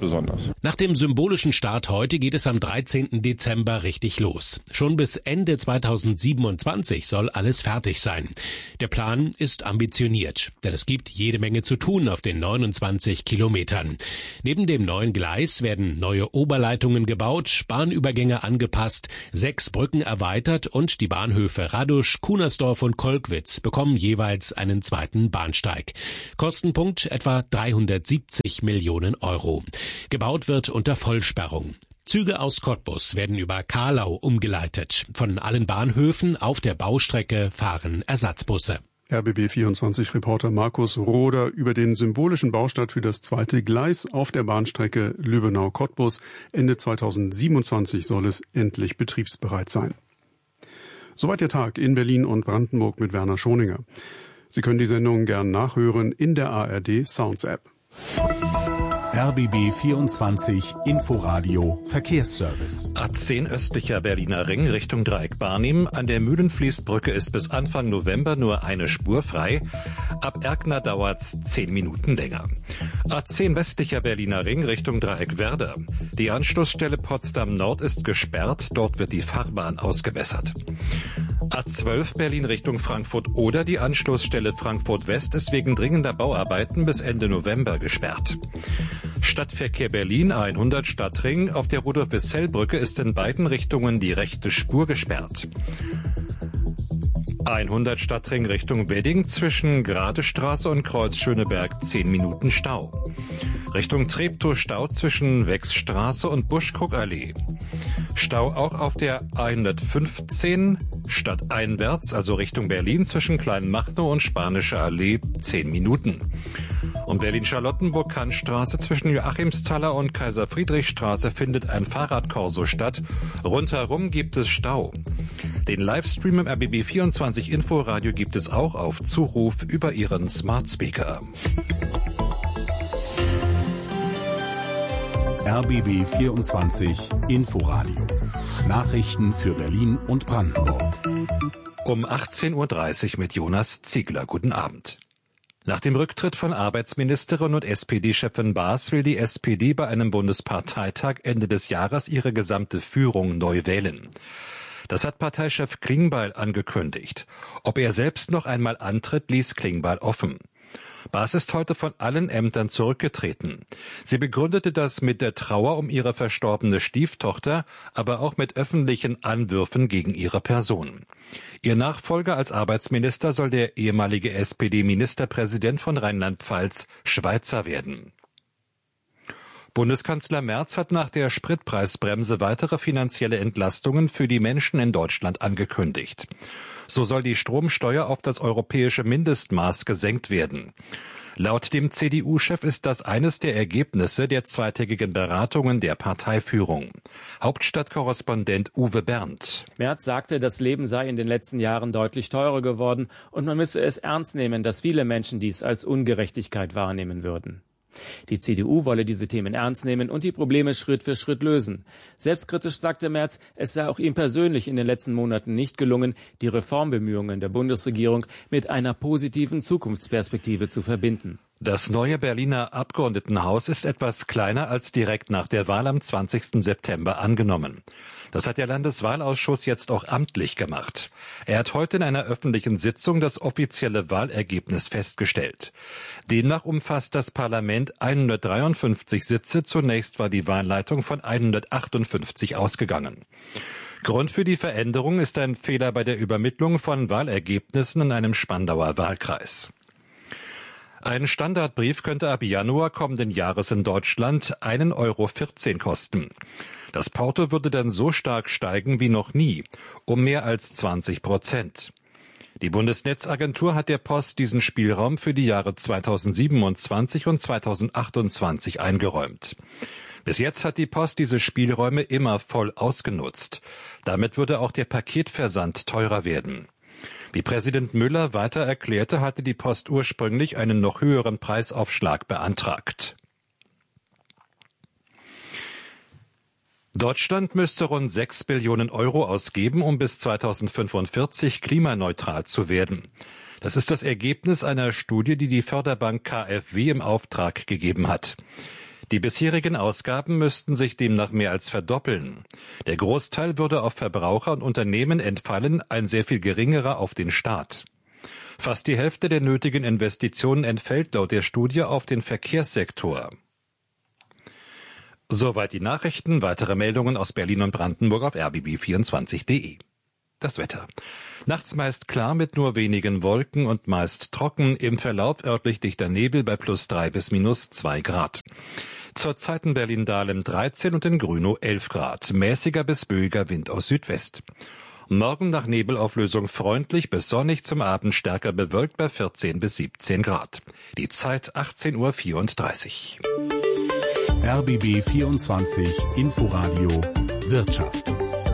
Neues. Nach dem symbolischen Start heute geht es am dreizehnten Dezember richtig los. Schon bis Ende zweitausendsiebenundzwanzig soll alles fertig sein. Der Plan ist ambitioniert, denn es gibt jede Menge zu tun auf den neunundzwanzig Kilometern. Neben dem neuen Gleis werden neue Oberleitungen gebaut, Bahnübergänge angepasst, sechs Brücken erweitert und die Bahnhöfe Radusch, Kunersdorf und Kolkwitz bekommen jeweils einen zweiten Bahnsteig. Kostenpunkt etwa dreihundertsiebzig Millionen Euro. Gebaut wird unter Vollsperrung. Züge aus Cottbus werden über Kahlau umgeleitet. Von allen Bahnhöfen auf der Baustrecke fahren Ersatzbusse. R B B vierundzwanzig-Reporter Markus Roder über den symbolischen Baustart für das zweite Gleis auf der Bahnstrecke Lübbenau-Cottbus. Ende zweitausendsiebenundzwanzig soll es endlich betriebsbereit sein. Soweit der Tag in Berlin und Brandenburg mit Werner Schoninger. Sie können die Sendung gern nachhören in der A R D Sounds App. R B B vierundzwanzig Inforadio Verkehrsservice. A zehn östlicher Berliner Ring Richtung Dreieck Barnim. An der Mühlenfließbrücke ist bis Anfang November nur eine Spur frei. Ab Erkner dauert's zehn Minuten länger. A zehn westlicher Berliner Ring Richtung Dreieck Werder. Die Anschlussstelle Potsdam Nord ist gesperrt. Dort wird die Fahrbahn ausgebessert. A zwölf Berlin Richtung Frankfurt oder die Anschlussstelle Frankfurt West ist wegen dringender Bauarbeiten bis Ende November gesperrt. Stadtverkehr Berlin hundert Stadtring. Auf der Rudolf-Wissell-Brücke ist in beiden Richtungen die rechte Spur gesperrt. hundert Stadtring Richtung Wedding zwischen Gradestraße und Kreuz Schöneberg zehn Minuten Stau. Richtung Treptow Stau zwischen Wechsstraße und Buschkrugallee. Stau auch auf der hundertfünfzehn stadteinwärts, also Richtung Berlin zwischen Kleinmachnow und Spanische Allee zehn Minuten. Um Berlin-Charlottenburg-Kantstraße zwischen Joachimsthaler und Kaiser-Friedrich-Straße findet ein Fahrradkorso statt. Rundherum gibt es Stau. Den Livestream im R B B vierundzwanzig Inforadio gibt es auch auf Zuruf über Ihren Smart Speaker. R B B vierundzwanzig Inforadio. Nachrichten für Berlin und Brandenburg. Um achtzehn Uhr dreißig mit Jonas Ziegler. Guten Abend. Nach dem Rücktritt von Arbeitsministerin und S P D-Chefin Baas will die S P D bei einem Bundesparteitag Ende des Jahres ihre gesamte Führung neu wählen. Das hat Parteichef Klingbeil angekündigt. Ob er selbst noch einmal antritt, ließ Klingbeil offen. Baas ist heute von allen Ämtern zurückgetreten. Sie begründete das mit der Trauer um ihre verstorbene Stieftochter, aber auch mit öffentlichen Anwürfen gegen ihre Person. Ihr Nachfolger als Arbeitsminister soll der ehemalige S P D-Ministerpräsident von Rheinland-Pfalz, Schweizer, werden. Bundeskanzler Merz hat nach der Spritpreisbremse weitere finanzielle Entlastungen für die Menschen in Deutschland angekündigt. So soll die Stromsteuer auf das europäische Mindestmaß gesenkt werden. Laut dem C D U-Chef ist das eines der Ergebnisse der zweitägigen Beratungen der Parteiführung. Hauptstadtkorrespondent Uwe Berndt. Merz sagte, das Leben sei in den letzten Jahren deutlich teurer geworden und man müsse es ernst nehmen, dass viele Menschen dies als Ungerechtigkeit wahrnehmen würden. Die C D U wolle diese Themen ernst nehmen und die Probleme Schritt für Schritt lösen. Selbstkritisch sagte Merz, es sei auch ihm persönlich in den letzten Monaten nicht gelungen, die Reformbemühungen der Bundesregierung mit einer positiven Zukunftsperspektive zu verbinden. Das neue Berliner Abgeordnetenhaus ist etwas kleiner als direkt nach der Wahl am zwanzigsten September angenommen. Das hat der Landeswahlausschuss jetzt auch amtlich gemacht. Er hat heute in einer öffentlichen Sitzung das offizielle Wahlergebnis festgestellt. Demnach umfasst das Parlament hundertdreiundfünfzig Sitze. Zunächst war die Wahlleitung von hundertachtundfünfzig ausgegangen. Grund für die Veränderung ist ein Fehler bei der Übermittlung von Wahlergebnissen in einem Spandauer Wahlkreis. Ein Standardbrief könnte ab Januar kommenden Jahres in Deutschland einen Euro vierzehn kosten. Das Porto würde dann so stark steigen wie noch nie, um mehr als zwanzig Prozent. Die Bundesnetzagentur hat der Post diesen Spielraum für die Jahre zweitausendsiebenundzwanzig und zweitausendachtundzwanzig eingeräumt. Bis jetzt hat die Post diese Spielräume immer voll ausgenutzt. Damit würde auch der Paketversand teurer werden. Wie Präsident Müller weiter erklärte, hatte die Post ursprünglich einen noch höheren Preisaufschlag beantragt. Deutschland müsste rund sechs Billionen Euro ausgeben, um bis zweitausendfünfundvierzig klimaneutral zu werden. Das ist das Ergebnis einer Studie, die die Förderbank K f W im Auftrag gegeben hat. Die bisherigen Ausgaben müssten sich demnach mehr als verdoppeln. Der Großteil würde auf Verbraucher und Unternehmen entfallen, ein sehr viel geringerer auf den Staat. Fast die Hälfte der nötigen Investitionen entfällt laut der Studie auf den Verkehrssektor. Soweit die Nachrichten. Weitere Meldungen aus Berlin und Brandenburg auf r b b vierundzwanzig punkt de. Das Wetter. Nachts meist klar mit nur wenigen Wolken und meist trocken, im Verlauf örtlich dichter Nebel bei plus drei bis minus zwei Grad. Zurzeit in Berlin-Dahlem dreizehn und in Grünow elf Grad. Mäßiger bis böiger Wind aus Südwest. Morgen nach Nebelauflösung freundlich bis sonnig, zum Abend stärker bewölkt bei vierzehn bis siebzehn Grad. Die Zeit achtzehn Uhr vierunddreißig. R B B vierundzwanzig Inforadio Wirtschaft.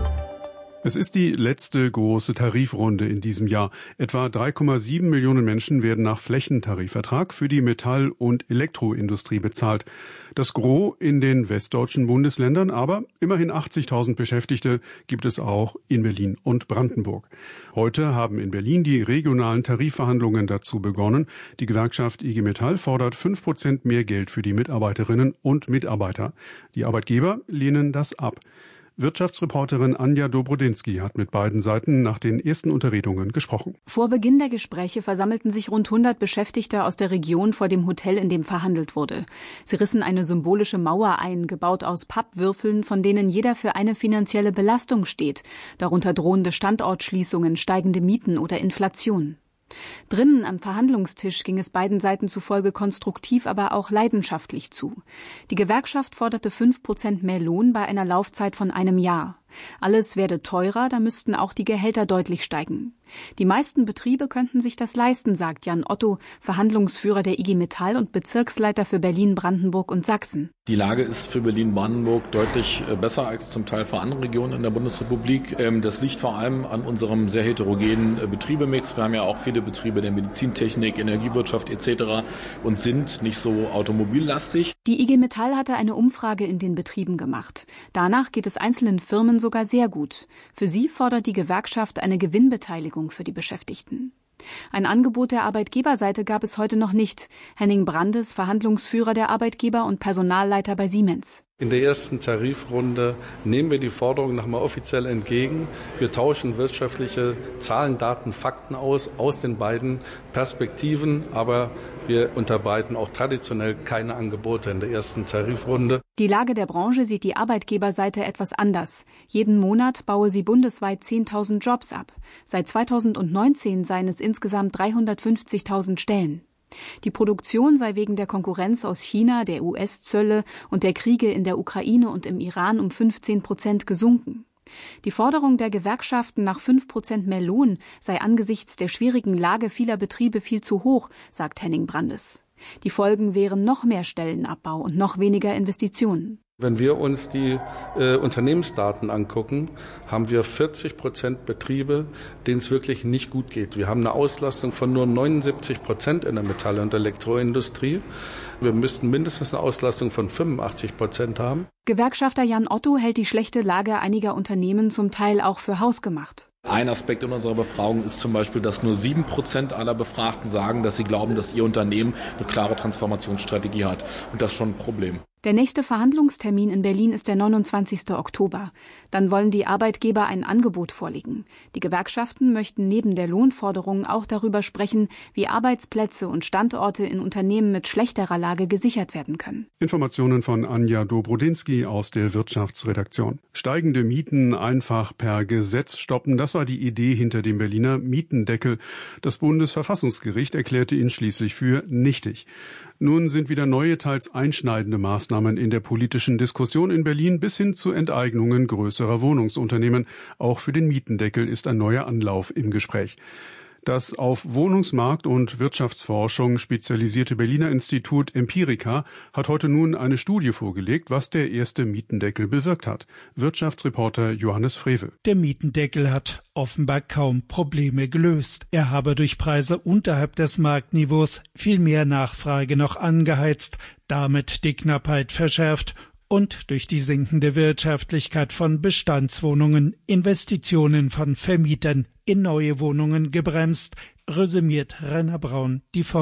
Es ist die letzte große Tarifrunde in diesem Jahr. Etwa drei Komma sieben Millionen Menschen werden nach Flächentarifvertrag für die Metall- und Elektroindustrie bezahlt. Das Gros in den westdeutschen Bundesländern, aber immerhin achtzigtausend Beschäftigte gibt es auch in Berlin und Brandenburg. Heute haben in Berlin die regionalen Tarifverhandlungen dazu begonnen. Die Gewerkschaft I G Metall fordert fünf Prozent mehr Geld für die Mitarbeiterinnen und Mitarbeiter. Die Arbeitgeber lehnen das ab. Wirtschaftsreporterin Anja Dobrodinsky hat mit beiden Seiten nach den ersten Unterredungen gesprochen. Vor Beginn der Gespräche versammelten sich rund hundert Beschäftigte aus der Region vor dem Hotel, in dem verhandelt wurde. Sie rissen eine symbolische Mauer ein, gebaut aus Pappwürfeln, von denen jeder für eine finanzielle Belastung steht, darunter drohende Standortschließungen, steigende Mieten oder Inflation. Drinnen am Verhandlungstisch ging es beiden Seiten zufolge konstruktiv, aber auch leidenschaftlich zu. Die Gewerkschaft forderte fünf Prozent mehr Lohn bei einer Laufzeit von einem Jahr. Alles werde teurer, da müssten auch die Gehälter deutlich steigen. Die meisten Betriebe könnten sich das leisten, sagt Jan Otto, Verhandlungsführer der I G Metall und Bezirksleiter für Berlin, Brandenburg und Sachsen. Die Lage ist für Berlin-Brandenburg deutlich besser als zum Teil für andere Regionen in der Bundesrepublik. Das liegt vor allem an unserem sehr heterogenen Betriebemix. Wir haben ja auch viele Betriebe der Medizintechnik, Energiewirtschaft et cetera und sind nicht so automobillastig. Die I G Metall hatte eine Umfrage in den Betrieben gemacht. Danach geht es einzelnen Firmen sogar sehr gut. Für sie fordert die Gewerkschaft eine Gewinnbeteiligung für die Beschäftigten. Ein Angebot der Arbeitgeberseite gab es heute noch nicht. Henning Brandes, Verhandlungsführer der Arbeitgeber und Personalleiter bei Siemens. In der ersten Tarifrunde nehmen wir die Forderung nochmal offiziell entgegen. Wir tauschen wirtschaftliche Zahlen, Daten, Fakten aus, aus den beiden Perspektiven. Aber wir unterbreiten auch traditionell keine Angebote in der ersten Tarifrunde. Die Lage der Branche sieht die Arbeitgeberseite etwas anders. Jeden Monat baue sie bundesweit zehntausend Jobs ab. Seit zweitausendneunzehn seien es insgesamt dreihundertfünfzigtausend Stellen. Die Produktion sei wegen der Konkurrenz aus China, der U S-Zölle und der Kriege in der Ukraine und im Iran um fünfzehn Prozent gesunken. Die Forderung der Gewerkschaften nach fünf Prozent mehr Lohn sei angesichts der schwierigen Lage vieler Betriebe viel zu hoch, sagt Henning Brandes. Die Folgen wären noch mehr Stellenabbau und noch weniger Investitionen. Wenn wir uns die äh, Unternehmensdaten angucken, haben wir vierzig Prozent Betriebe, denen es wirklich nicht gut geht. Wir haben eine Auslastung von nur neunundsiebzig Prozent in der Metall- und Elektroindustrie. Wir müssten mindestens eine Auslastung von fünfundachtzig Prozent haben. Gewerkschafter Jan Otto hält die schlechte Lage einiger Unternehmen zum Teil auch für hausgemacht. Ein Aspekt in unserer Befragung ist zum Beispiel, dass nur sieben Prozent aller Befragten sagen, dass sie glauben, dass ihr Unternehmen eine klare Transformationsstrategie hat. Und das ist schon ein Problem. Der nächste Verhandlungstermin in Berlin ist der neunundzwanzigsten Oktober. Dann wollen die Arbeitgeber ein Angebot vorlegen. Die Gewerkschaften möchten neben der Lohnforderung auch darüber sprechen, wie Arbeitsplätze und Standorte in Unternehmen mit schlechterer Lage gesichert werden können. Informationen von Anja Dobrodinsky aus der Wirtschaftsredaktion. Steigende Mieten einfach per Gesetz stoppen, das war die Idee hinter dem Berliner Mietendeckel. Das Bundesverfassungsgericht erklärte ihn schließlich für nichtig. Nun sind wieder neue, teils einschneidende Maßnahmen in der politischen Diskussion in Berlin bis hin zu Enteignungen größerer Wohnungsunternehmen. Auch für den Mietendeckel ist ein neuer Anlauf im Gespräch. Das auf Wohnungsmarkt und Wirtschaftsforschung spezialisierte Berliner Institut Empirica hat heute nun eine Studie vorgelegt, was der erste Mietendeckel bewirkt hat. Wirtschaftsreporter Johannes Frevel. Der Mietendeckel hat offenbar kaum Probleme gelöst. Er habe durch Preise unterhalb des Marktniveaus viel mehr Nachfrage noch angeheizt, damit die Knappheit verschärft und durch die sinkende Wirtschaftlichkeit von Bestandswohnungen Investitionen von Vermietern in neue Wohnungen gebremst, resümiert Rainer Braun die Folgen.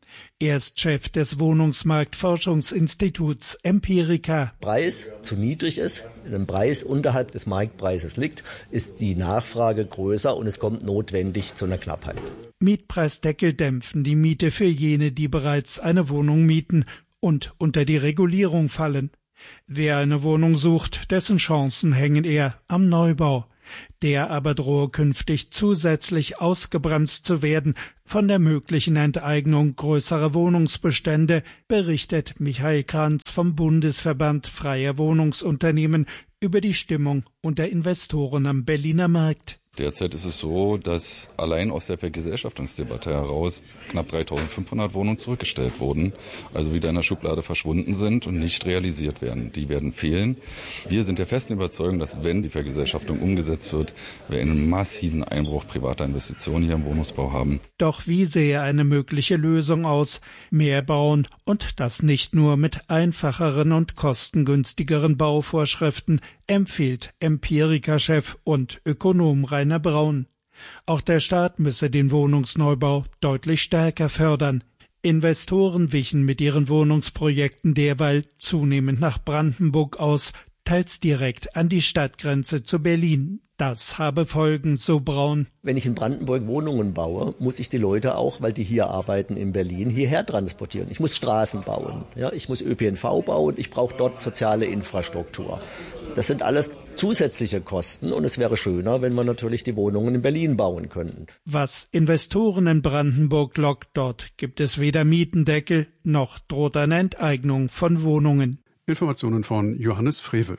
Er ist Chef des Wohnungsmarktforschungsinstituts Empirica. Preis zu niedrig ist, wenn ein Preis unterhalb des Marktpreises liegt, ist die Nachfrage größer und es kommt notwendig zu einer Knappheit. Mietpreisdeckel dämpfen die Miete für jene, die bereits eine Wohnung mieten und unter die Regulierung fallen. Wer eine Wohnung sucht, dessen Chancen hängen eher am Neubau. Der aber drohe künftig zusätzlich ausgebremst zu werden von der möglichen Enteignung größerer Wohnungsbestände, berichtet Michael Kranz vom Bundesverband Freier Wohnungsunternehmen über die Stimmung unter Investoren am Berliner Markt. Derzeit ist es so, dass allein aus der Vergesellschaftungsdebatte heraus knapp dreitausendfünfhundert Wohnungen zurückgestellt wurden, also wieder in der Schublade verschwunden sind und nicht realisiert werden. Die werden fehlen. Wir sind der festen Überzeugung, dass wenn die Vergesellschaftung umgesetzt wird, wir einen massiven Einbruch privater Investitionen hier im Wohnungsbau haben. Doch wie sähe eine mögliche Lösung aus? Mehr bauen und das nicht nur mit einfacheren und kostengünstigeren Bauvorschriften, empfiehlt Empirica-Chef und Ökonom Rainer Braun. Auch der Staat müsse den Wohnungsneubau deutlich stärker fördern. Investoren wichen mit ihren Wohnungsprojekten derweil zunehmend nach Brandenburg aus, teils direkt an die Stadtgrenze zu Berlin. Das habe Folgen, so Braun. Wenn ich in Brandenburg Wohnungen baue, muss ich die Leute auch, weil die hier arbeiten in Berlin, hierher transportieren. Ich muss Straßen bauen, ja, ich muss Ö P N V bauen, ich brauche dort soziale Infrastruktur. Das sind alles zusätzliche Kosten und es wäre schöner, wenn wir natürlich die Wohnungen in Berlin bauen könnten. Was Investoren in Brandenburg lockt, dort gibt es weder Mietendeckel noch droht eine Enteignung von Wohnungen. Informationen von Johannes Frevel.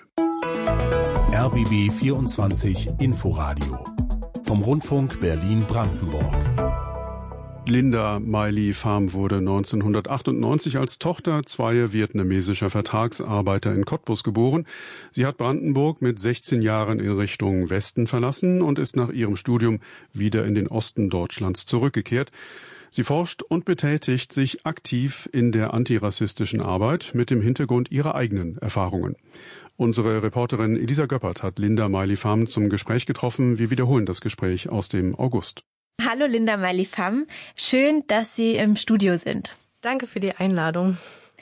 R B B vierundzwanzig Inforadio vom Rundfunk Berlin-Brandenburg. Linda Miley Pham wurde neunzehnhundertachtundneunzig als Tochter zweier vietnamesischer Vertragsarbeiter in Cottbus geboren. Sie hat Brandenburg mit sechzehn Jahren in Richtung Westen verlassen und ist nach ihrem Studium wieder in den Osten Deutschlands zurückgekehrt. Sie forscht und betätigt sich aktiv in der antirassistischen Arbeit mit dem Hintergrund ihrer eigenen Erfahrungen. Unsere Reporterin Elisa Göppert hat Linda Miley Pham zum Gespräch getroffen. Wir wiederholen das Gespräch aus dem August. Hallo Linda Miley Pham, schön, dass Sie im Studio sind. Danke für die Einladung.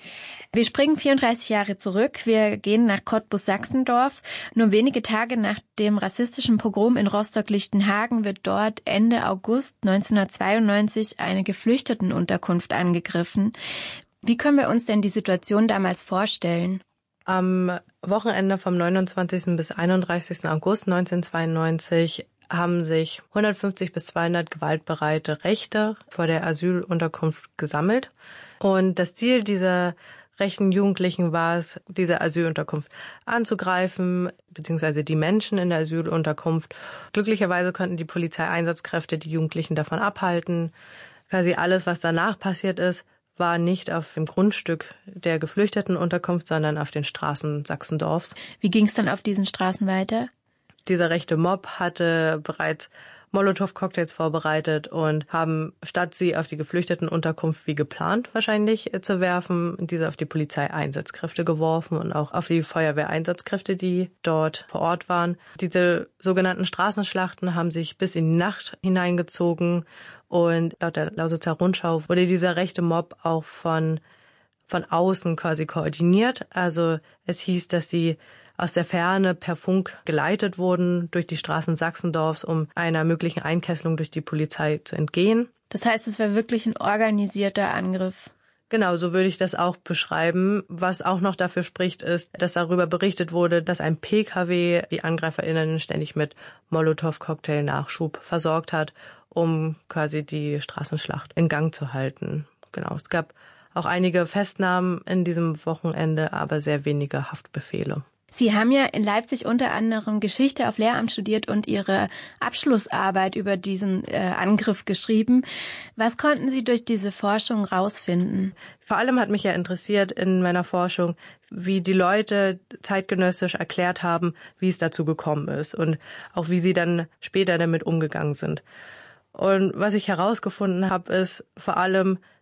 Wir springen vierunddreißig Jahre zurück. Wir gehen nach Cottbus-Sachsendorf. Nur wenige Tage nach dem rassistischen Pogrom in Rostock-Lichtenhagen wird dort Ende August neunzehnhundertzweiundneunzig eine Geflüchtetenunterkunft angegriffen. Wie können wir uns denn die Situation damals vorstellen? Am Wochenende vom neunundzwanzigsten bis einunddreißigsten August neunzehnhundertzweiundneunzig haben sich hundertfünfzig bis zweihundert gewaltbereite Rechte vor der Asylunterkunft gesammelt. Und das Ziel dieser rechten Jugendlichen war es, diese Asylunterkunft anzugreifen, beziehungsweise die Menschen in der Asylunterkunft. Glücklicherweise konnten die Polizeieinsatzkräfte die Jugendlichen davon abhalten. Quasi alles, was danach passiert ist, war nicht auf dem Grundstück der Geflüchtetenunterkunft, sondern auf den Straßen Sachsendorfs. Wie ging es dann auf diesen Straßen weiter? Dieser rechte Mob hatte bereits Molotow-Cocktails vorbereitet und haben, statt sie auf die Geflüchtetenunterkunft wie geplant wahrscheinlich zu werfen, diese auf die Polizeieinsatzkräfte geworfen und auch auf die Feuerwehreinsatzkräfte, die dort vor Ort waren. Diese sogenannten Straßenschlachten haben sich bis in die Nacht hineingezogen und laut der Lausitzer Rundschau wurde dieser rechte Mob auch von, von außen quasi koordiniert. Also es hieß, dass sie aus der Ferne per Funk geleitet wurden durch die Straßen Sachsendorfs, um einer möglichen Einkesselung durch die Polizei zu entgehen. Das heißt, es war wirklich ein organisierter Angriff. Genau, so würde ich das auch beschreiben. Was auch noch dafür spricht, ist, dass darüber berichtet wurde, dass ein P K W die AngreiferInnen ständig mit Molotow-Cocktail-Nachschub versorgt hat, um quasi die Straßenschlacht in Gang zu halten. Genau, es gab auch einige Festnahmen in diesem Wochenende, aber sehr wenige Haftbefehle. Sie haben ja in Leipzig unter anderem Geschichte auf Lehramt studiert und Ihre Abschlussarbeit über diesen äh, Angriff geschrieben. Was konnten Sie durch diese Forschung rausfinden? Vor allem hat mich ja interessiert in meiner Forschung, wie die Leute zeitgenössisch erklärt haben, wie es dazu gekommen ist und auch wie sie dann später damit umgegangen sind. Und was ich herausgefunden habe, ist vor allem,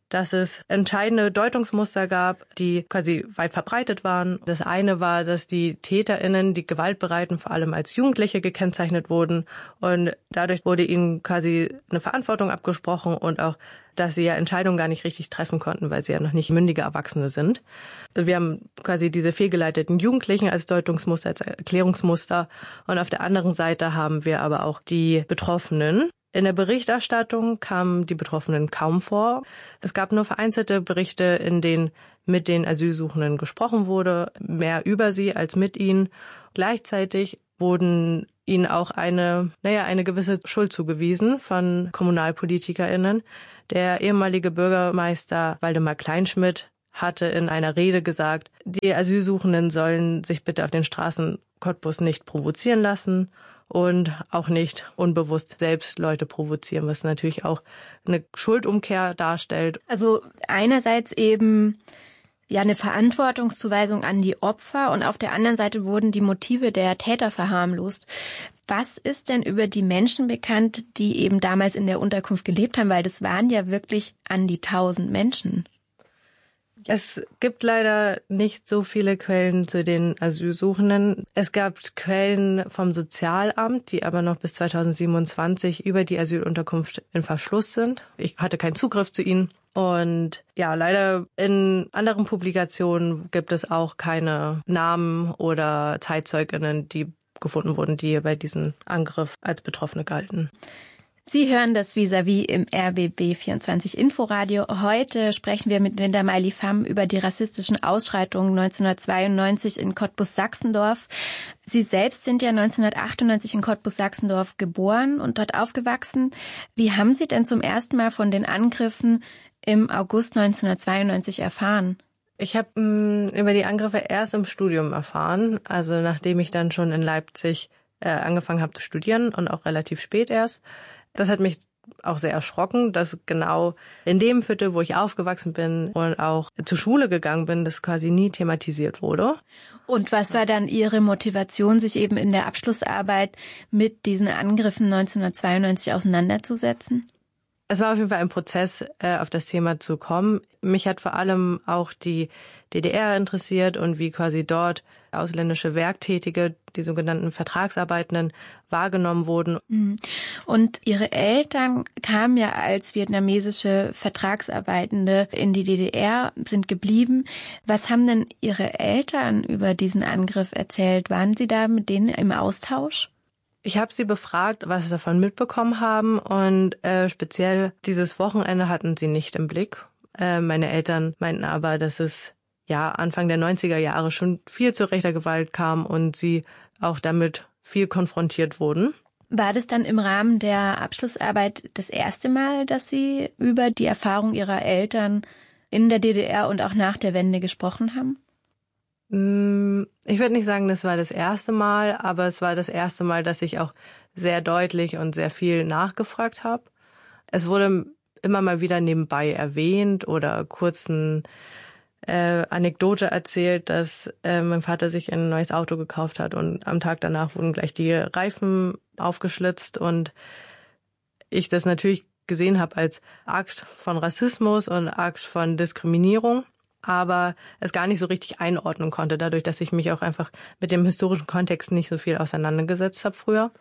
dass es entscheidende Deutungsmuster gab, die quasi weit verbreitet waren. Das eine war, dass die TäterInnen, die Gewaltbereiten, vor allem als Jugendliche gekennzeichnet wurden. Und dadurch wurde ihnen quasi eine Verantwortung abgesprochen und auch, dass sie ja Entscheidungen gar nicht richtig treffen konnten, weil sie ja noch nicht mündige Erwachsene sind. Wir haben quasi diese fehlgeleiteten Jugendlichen als Deutungsmuster, als Erklärungsmuster. Und auf der anderen Seite haben wir aber auch die Betroffenen. In der Berichterstattung kamen die Betroffenen kaum vor. Es gab nur vereinzelte Berichte, in denen mit den Asylsuchenden gesprochen wurde, mehr über sie als mit ihnen. Gleichzeitig wurden ihnen auch eine, naja, eine gewisse Schuld zugewiesen von KommunalpolitikerInnen. Der ehemalige Bürgermeister Waldemar Kleinschmidt hatte in einer Rede gesagt, die Asylsuchenden sollen sich bitte auf den Straßen Cottbus nicht provozieren lassen und auch nicht unbewusst selbst Leute provozieren, was natürlich auch eine Schuldumkehr darstellt. Also einerseits eben ja eine Verantwortungszuweisung an die Opfer und auf der anderen Seite wurden die Motive der Täter verharmlost. Was ist denn über die Menschen bekannt, die eben damals in der Unterkunft gelebt haben? Weil das waren ja wirklich an die tausend Menschen. Es gibt leider nicht so viele Quellen zu den Asylsuchenden. Es gab Quellen vom Sozialamt, die aber noch bis zweitausendsiebenundzwanzig über die Asylunterkunft in Verschluss sind. Ich hatte keinen Zugriff zu ihnen. Und ja, leider in anderen Publikationen gibt es auch keine Namen oder ZeitzeugInnen, die gefunden wurden, die bei diesem Angriff als Betroffene galten. Sie hören das Vis-à-vis im R B B vierundzwanzig Inforadio. Heute sprechen wir mit Linda Meili-Pham über die rassistischen Ausschreitungen neunzehnhundertzweiundneunzig in Cottbus-Sachsendorf. Sie selbst sind ja neunzehnhundertachtundneunzig in Cottbus-Sachsendorf geboren und dort aufgewachsen. Wie haben Sie denn zum ersten Mal von den Angriffen im August neunzehnhundertzweiundneunzig erfahren? Ich habe über die Angriffe erst im Studium erfahren, also nachdem ich dann schon in Leipzig äh, angefangen habe zu studieren und auch relativ spät erst. Das hat mich auch sehr erschrocken, dass genau in dem Viertel, wo ich aufgewachsen bin und auch zur Schule gegangen bin, das quasi nie thematisiert wurde. Und was war dann Ihre Motivation, sich eben in der Abschlussarbeit mit diesen Angriffen neunzehnhundertzweiundneunzig auseinanderzusetzen? Es war auf jeden Fall ein Prozess, auf das Thema zu kommen. Mich hat vor allem auch die D D R interessiert und wie quasi dort ausländische Werktätige, die sogenannten Vertragsarbeitenden, wahrgenommen wurden. Und Ihre Eltern kamen ja als vietnamesische Vertragsarbeitende in die D D R, sind geblieben. Was haben denn Ihre Eltern über diesen Angriff erzählt? Waren Sie da mit denen im Austausch? Ich habe sie befragt, was sie davon mitbekommen haben und äh, speziell dieses Wochenende hatten sie nicht im Blick. Äh, meine Eltern meinten aber, dass es ja Anfang der neunziger Jahre schon viel zu rechter Gewalt kam und sie auch damit viel konfrontiert wurden. War das dann im Rahmen der Abschlussarbeit das erste Mal, dass Sie über die Erfahrung Ihrer Eltern in der D D R und auch nach der Wende gesprochen haben? Ich würde nicht sagen, das war das erste Mal, aber es war das erste Mal, dass ich auch sehr deutlich und sehr viel nachgefragt habe. Es wurde immer mal wieder nebenbei erwähnt oder kurz eine äh, Anekdote erzählt, dass äh, mein Vater sich ein neues Auto gekauft hat und am Tag danach wurden gleich die Reifen aufgeschlitzt und ich das natürlich gesehen habe als Akt von Rassismus und Akt von Diskriminierung, aber es gar nicht so richtig einordnen konnte, dadurch, dass ich mich auch einfach mit dem historischen Kontext nicht so viel auseinandergesetzt habe früher.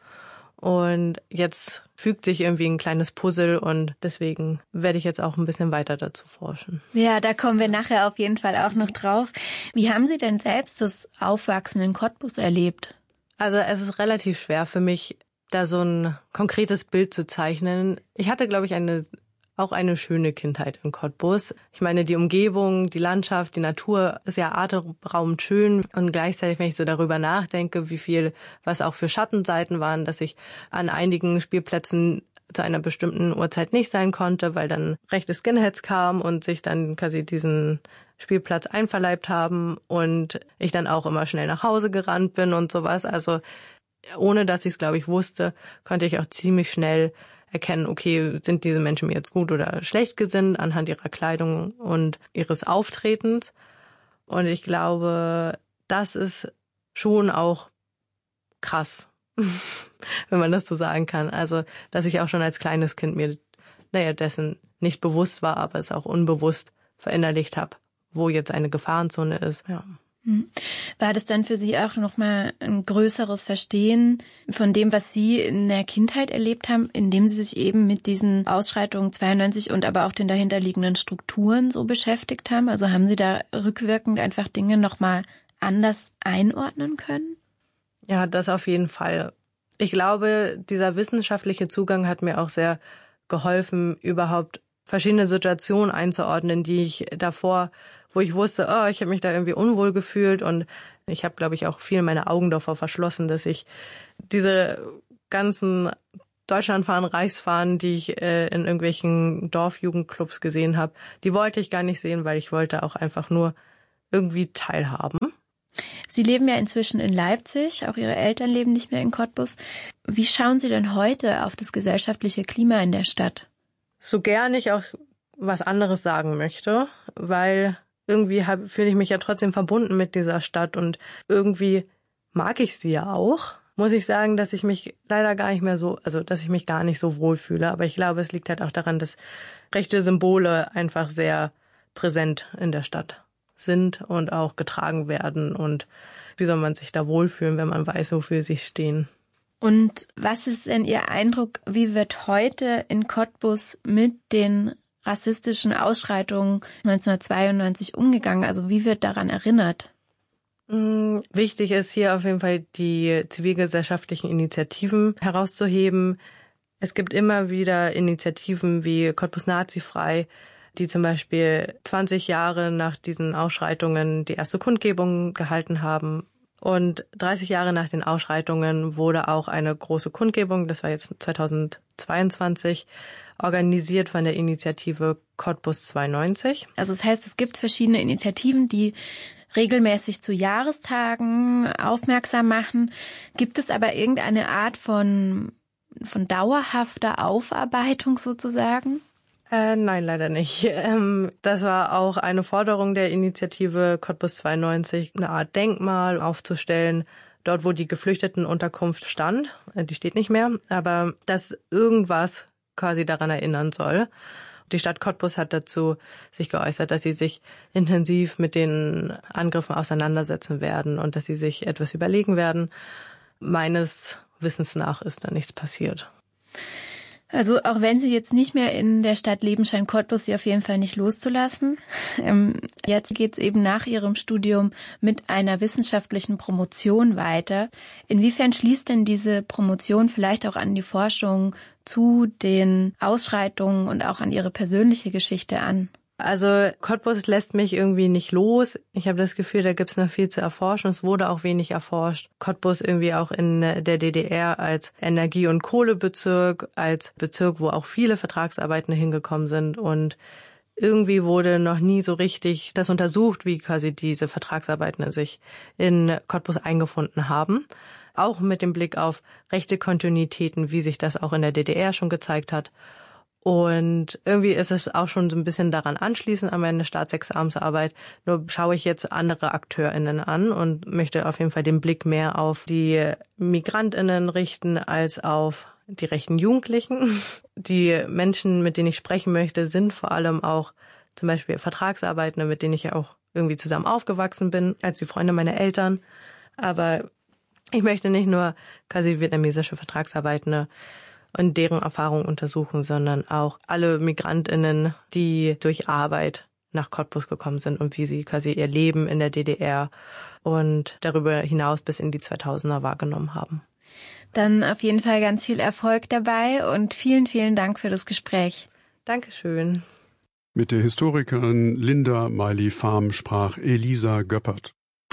Und jetzt fügt sich irgendwie ein kleines Puzzle und deswegen werde ich jetzt auch ein bisschen weiter dazu forschen. Ja, da kommen wir nachher auf jeden Fall auch noch drauf. Wie haben Sie denn selbst das Aufwachsen in Cottbus erlebt? Also es ist relativ schwer für mich, da so ein konkretes Bild zu zeichnen. Ich hatte, glaube ich, eine auch eine schöne Kindheit in Cottbus. Ich meine, die Umgebung, die Landschaft, die Natur ist ja atemberaubend schön. Und gleichzeitig, wenn ich so darüber nachdenke, wie viel, was auch für Schattenseiten waren, dass ich an einigen Spielplätzen zu einer bestimmten Uhrzeit nicht sein konnte, weil dann rechte Skinheads kamen und sich dann quasi diesen Spielplatz einverleibt haben und ich dann auch immer schnell nach Hause gerannt bin und sowas. Also ohne dass ich es, glaube ich, wusste, konnte ich auch ziemlich schnell erkennen, okay, sind diese Menschen mir jetzt gut oder schlecht gesinnt anhand ihrer Kleidung und ihres Auftretens. Und ich glaube, das ist schon auch krass, wenn man das so sagen kann. Also, dass ich auch schon als kleines Kind mir, naja, dessen nicht bewusst war, aber es auch unbewusst verinnerlicht habe, wo jetzt eine Gefahrenzone ist. Ja. War das dann für Sie auch nochmal ein größeres Verstehen von dem, was Sie in der Kindheit erlebt haben, indem Sie sich eben mit diesen Ausschreitungen zweiundneunzig und aber auch den dahinterliegenden Strukturen so beschäftigt haben? Also haben Sie da rückwirkend einfach Dinge nochmal anders einordnen können? Ja, das auf jeden Fall. Ich glaube, dieser wissenschaftliche Zugang hat mir auch sehr geholfen, überhaupt verschiedene Situationen einzuordnen, die ich davor, wo ich wusste, oh, ich habe mich da irgendwie unwohl gefühlt und ich habe, glaube ich, auch viel meine Augen davor verschlossen, dass ich diese ganzen Deutschlandfahren, Reichsfahren, die ich äh, in irgendwelchen Dorfjugendclubs gesehen habe, die wollte ich gar nicht sehen, weil ich wollte auch einfach nur irgendwie teilhaben. Sie leben ja inzwischen in Leipzig, auch Ihre Eltern leben nicht mehr in Cottbus. Wie schauen Sie denn heute auf das gesellschaftliche Klima in der Stadt? So gern ich auch was anderes sagen möchte, weil irgendwie fühle ich mich ja trotzdem verbunden mit dieser Stadt und irgendwie mag ich sie ja auch. Muss ich sagen, dass ich mich leider gar nicht mehr so, also dass ich mich gar nicht so wohl fühle. Aber ich glaube, es liegt halt auch daran, dass rechte Symbole einfach sehr präsent in der Stadt sind und auch getragen werden. Und wie soll man sich da wohlfühlen, wenn man weiß, wofür sie stehen? Und was ist denn Ihr Eindruck, wie wird heute in Cottbus mit den rassistischen Ausschreitungen neunzehnhundertzweiundneunzig umgegangen? Also wie wird daran erinnert? Wichtig ist hier auf jeden Fall, die zivilgesellschaftlichen Initiativen herauszuheben. Es gibt immer wieder Initiativen wie Cottbus Nazifrei, die zum Beispiel zwanzig Jahre nach diesen Ausschreitungen die erste Kundgebung gehalten haben. Und dreißig Jahre nach den Ausschreitungen wurde auch eine große Kundgebung, das war jetzt zweitausendzweiundzwanzig, organisiert von der Initiative Cottbus zweiundneunzig. Also das heißt, es gibt verschiedene Initiativen, die regelmäßig zu Jahrestagen aufmerksam machen. Gibt es aber irgendeine Art von, von dauerhafter Aufarbeitung sozusagen? Äh, nein, leider nicht. Ähm, das war auch eine Forderung der Initiative Cottbus zweiundneunzig, eine Art Denkmal aufzustellen, dort wo die Geflüchtetenunterkunft stand. Die steht nicht mehr, aber dass irgendwas quasi daran erinnern soll. Die Stadt Cottbus hat dazu sich geäußert, dass sie sich intensiv mit den Angriffen auseinandersetzen werden und dass sie sich etwas überlegen werden. Meines Wissens nach ist da nichts passiert. Also auch wenn Sie jetzt nicht mehr in der Stadt leben, scheint Cottbus Sie auf jeden Fall nicht loszulassen. Ähm, jetzt geht es eben nach Ihrem Studium mit einer wissenschaftlichen Promotion weiter. Inwiefern schließt denn diese Promotion vielleicht auch an die Forschung zu den Ausschreitungen und auch an Ihre persönliche Geschichte an? Also Cottbus lässt mich irgendwie nicht los. Ich habe das Gefühl, da gibt's noch viel zu erforschen. Es wurde auch wenig erforscht. Cottbus irgendwie auch in der D D R als Energie- und Kohlebezirk, als Bezirk, wo auch viele Vertragsarbeitende hingekommen sind. Und irgendwie wurde noch nie so richtig das untersucht, wie quasi diese Vertragsarbeitenden sich in Cottbus eingefunden haben. Auch mit dem Blick auf rechte Kontinuitäten, wie sich das auch in der D D R schon gezeigt hat. Und irgendwie ist es auch schon so ein bisschen daran anschließend an meine Staatsexamensarbeit. Nur schaue ich jetzt andere AkteurInnen an und möchte auf jeden Fall den Blick mehr auf die MigrantInnen richten als auf die rechten Jugendlichen. Die Menschen, mit denen ich sprechen möchte, sind vor allem auch zum Beispiel Vertragsarbeitende, mit denen ich ja auch irgendwie zusammen aufgewachsen bin, als die Freunde meiner Eltern. Aber ich möchte nicht nur quasi vietnamesische Vertragsarbeitende und deren Erfahrungen untersuchen, sondern auch alle MigrantInnen, die durch Arbeit nach Cottbus gekommen sind und wie sie quasi ihr Leben in der D D R und darüber hinaus bis in die zweitausender wahrgenommen haben. Dann auf jeden Fall ganz viel Erfolg dabei und vielen, vielen Dank für das Gespräch. Dankeschön. Mit der Historikerin Linda Meili-Farm sprach Elisa Göppert.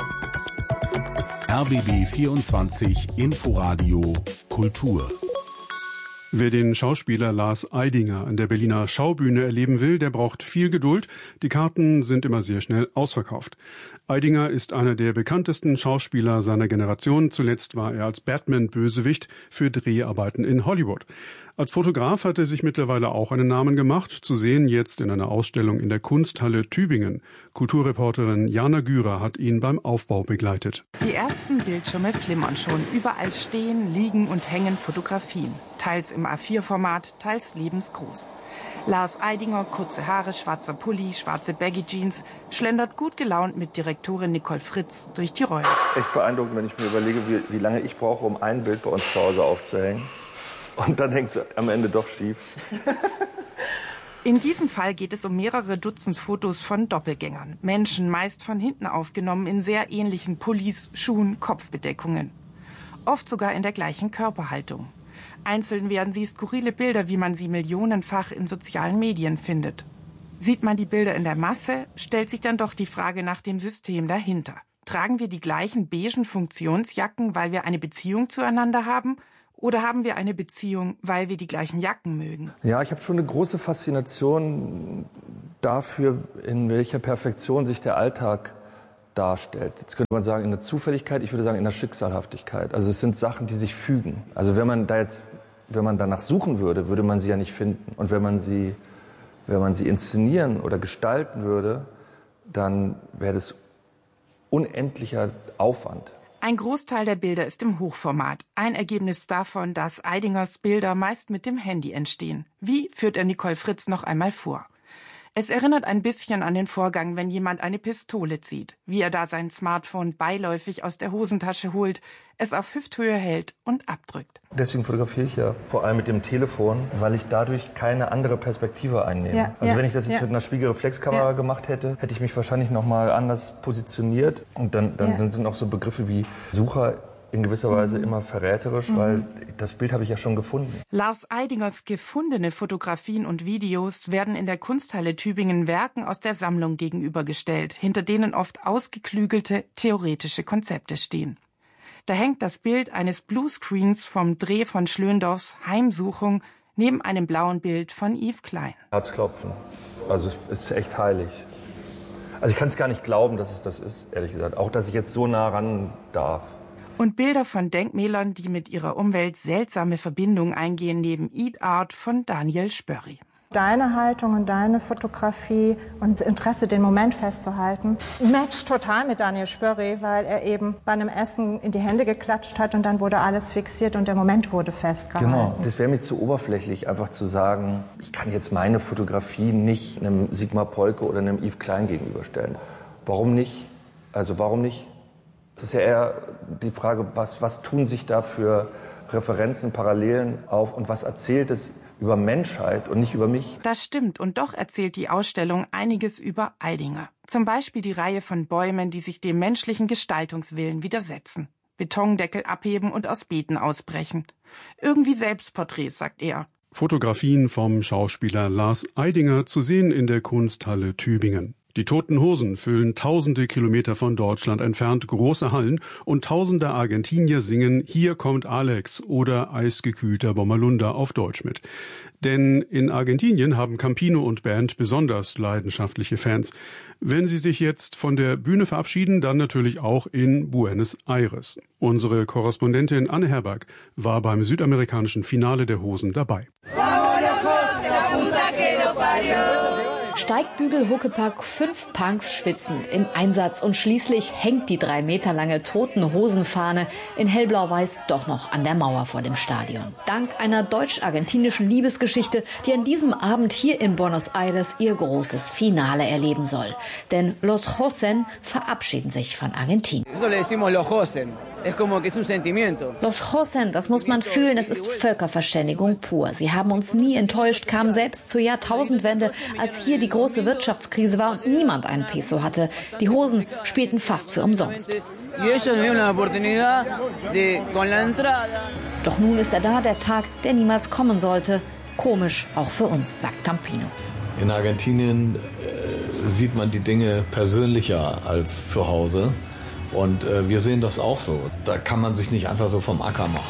R B B vierundzwanzig Inforadio Kultur. Wer den Schauspieler Lars Eidinger an der Berliner Schaubühne erleben will, der braucht viel Geduld. Die Karten sind immer sehr schnell ausverkauft. Eidinger ist einer der bekanntesten Schauspieler seiner Generation. Zuletzt war er als Batman-Bösewicht für Dreharbeiten in Hollywood. Als Fotograf hat er sich mittlerweile auch einen Namen gemacht, zu sehen jetzt in einer Ausstellung in der Kunsthalle Tübingen. Kulturreporterin Jana Gürer hat ihn beim Aufbau begleitet. Die ersten Bildschirme flimmern schon. Überall stehen, liegen und hängen Fotografien. teils im A vier Format, teils lebensgroß. Lars Eidinger, kurze Haare, schwarzer Pulli, schwarze Baggy-Jeans, schlendert gut gelaunt mit Direktorin Nicole Fritz durch die Räume. Echt beeindruckend, wenn ich mir überlege, wie, wie lange ich brauche, um ein Bild bei uns zu Hause aufzuhängen. Und dann hängt es am Ende doch schief. In diesem Fall geht es um mehrere Dutzend Fotos von Doppelgängern. Menschen, meist von hinten aufgenommen, in sehr ähnlichen Pullis, Schuhen, Kopfbedeckungen. Oft sogar in der gleichen Körperhaltung. Einzeln werden sie skurrile Bilder, wie man sie millionenfach in sozialen Medien findet. Sieht man die Bilder in der Masse, stellt sich dann doch die Frage nach dem System dahinter. Tragen wir die gleichen beigen Funktionsjacken, weil wir eine Beziehung zueinander haben? Oder haben wir eine Beziehung, weil wir die gleichen Jacken mögen? Ja, ich habe schon eine große Faszination dafür, in welcher Perfektion sich der Alltag darstellt. Jetzt könnte man sagen, in der Zufälligkeit, ich würde sagen, in der Schicksalhaftigkeit. Also es sind Sachen, die sich fügen. Also wenn man da jetzt, wenn man danach suchen würde, würde man sie ja nicht finden. Und wenn man sie, wenn man sie inszenieren oder gestalten würde, dann wäre das unendlicher Aufwand. Ein Großteil der Bilder ist im Hochformat. Ein Ergebnis davon, dass Eidingers Bilder meist mit dem Handy entstehen. Wie, führt er Nicole Fritz noch einmal vor. Es erinnert ein bisschen an den Vorgang, wenn jemand eine Pistole zieht, wie er da sein Smartphone beiläufig aus der Hosentasche holt, es auf Hüfthöhe hält und abdrückt. Deswegen fotografiere ich ja vor allem mit dem Telefon, weil ich dadurch keine andere Perspektive einnehme. Ja, also ja, wenn ich das jetzt ja. mit einer Spiegelreflexkamera ja. gemacht hätte, hätte ich mich wahrscheinlich noch mal anders positioniert. Und dann, dann, ja. dann sind auch so Begriffe wie Sucher in gewisser Weise immer verräterisch, mhm. weil das Bild habe ich ja schon gefunden. Lars Eidingers gefundene Fotografien und Videos werden in der Kunsthalle Tübingen Werken aus der Sammlung gegenübergestellt, hinter denen oft ausgeklügelte, theoretische Konzepte stehen. Da hängt das Bild eines Bluescreens vom Dreh von Schlöndorffs Heimsuchung neben einem blauen Bild von Yves Klein. Herzklopfen. Also es ist echt heilig. Also ich kann es gar nicht glauben, dass es das ist, ehrlich gesagt. Auch, dass ich jetzt so nah ran darf. Und Bilder von Denkmälern, die mit ihrer Umwelt seltsame Verbindungen eingehen, neben Eat Art von Daniel Spörri. Deine Haltung und deine Fotografie und das Interesse, den Moment festzuhalten, matcht total mit Daniel Spörri, weil er eben bei einem Essen in die Hände geklatscht hat und dann wurde alles fixiert und der Moment wurde festgehalten. Genau, das wäre mir zu oberflächlich, einfach zu sagen, ich kann jetzt meine Fotografie nicht einem Sigmar Polke oder einem Yves Klein gegenüberstellen. Warum nicht? Also warum nicht? Es ist ja eher die Frage, was, was tun sich da für Referenzen, Parallelen auf und was erzählt es über Menschheit und nicht über mich? Das stimmt und doch erzählt die Ausstellung einiges über Eidinger. Zum Beispiel die Reihe von Bäumen, die sich dem menschlichen Gestaltungswillen widersetzen. Betondeckel abheben und aus Beeten ausbrechen. Irgendwie Selbstporträts, sagt er. Fotografien vom Schauspieler Lars Eidinger zu sehen in der Kunsthalle Tübingen. Die Toten Hosen füllen tausende Kilometer von Deutschland entfernt große Hallen und tausende Argentinier singen Hier kommt Alex oder Eisgekühlter Bommerlunder auf Deutsch mit. Denn in Argentinien haben Campino und Band besonders leidenschaftliche Fans. Wenn sie sich jetzt von der Bühne verabschieden, dann natürlich auch in Buenos Aires. Unsere Korrespondentin Anne Herberg war beim südamerikanischen Finale der Hosen dabei. Steigbügel, Huckepack, fünf Punks schwitzend im Einsatz und schließlich hängt die drei Meter lange Toten-Hosen-Fahne in hellblau-weiß doch noch an der Mauer vor dem Stadion. Dank einer deutsch-argentinischen Liebesgeschichte, die an diesem Abend hier in Buenos Aires ihr großes Finale erleben soll. Denn Los Hosen verabschieden sich von Argentinien. Los Hosen, das muss man fühlen, es ist Völkerverständigung pur. Sie haben uns nie enttäuscht, kamen selbst zur Jahrtausendwende, als hier die große Wirtschaftskrise war und niemand einen Peso hatte. Die Hosen spielten fast für umsonst. Doch nun ist er da, der Tag, der niemals kommen sollte. Komisch, auch für uns, sagt Campino. In Argentinien äh, sieht man die Dinge persönlicher als zu Hause. Und äh, wir sehen das auch so. Da kann man sich nicht einfach so vom Acker machen.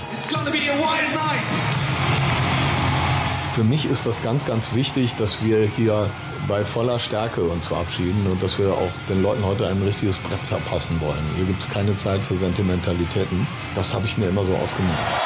Für mich ist das ganz, ganz wichtig, dass wir hier bei voller Stärke uns verabschieden und dass wir auch den Leuten heute ein richtiges Brett verpassen wollen. Hier gibt es keine Zeit für Sentimentalitäten. Das habe ich mir immer so ausgemacht.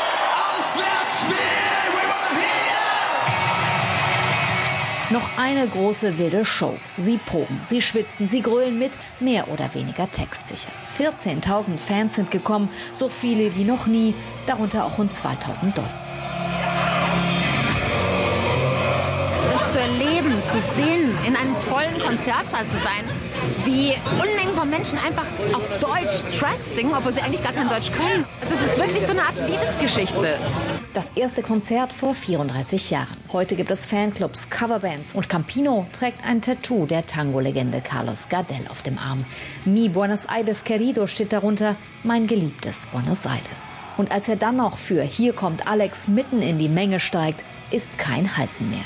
Noch eine große wilde Show. Sie proben, sie schwitzen, sie grölen mit, mehr oder weniger textsicher. vierzehntausend Fans sind gekommen, so viele wie noch nie, darunter auch rund zweitausend Dollar. zu erleben, zu sehen, in einem vollen Konzertsaal zu sein, wie Unmengen von Menschen einfach auf Deutsch Tracks singen, obwohl sie eigentlich gar kein Deutsch können. Also es ist wirklich so eine Art Liebesgeschichte. Das erste Konzert vor vierunddreißig Jahren. Heute gibt es Fanclubs, Coverbands und Campino trägt ein Tattoo der Tango-Legende Carlos Gardel auf dem Arm. Mi Buenos Aires Querido steht darunter, mein geliebtes Buenos Aires. Und als er dann noch für Hier kommt Alex mitten in die Menge steigt, ist kein Halten mehr.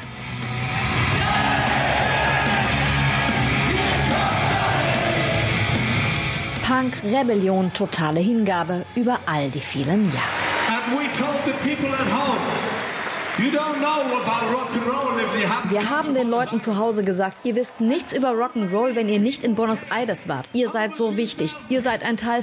Punk, Rebellion, totale Hingabe über all die vielen Jahre. Wir haben den Leuten zu Hause gesagt, ihr wisst nichts über Rock'n'Roll, wenn ihr nicht in Buenos Aires wart. Ihr seid so wichtig. Ihr seid ein Teil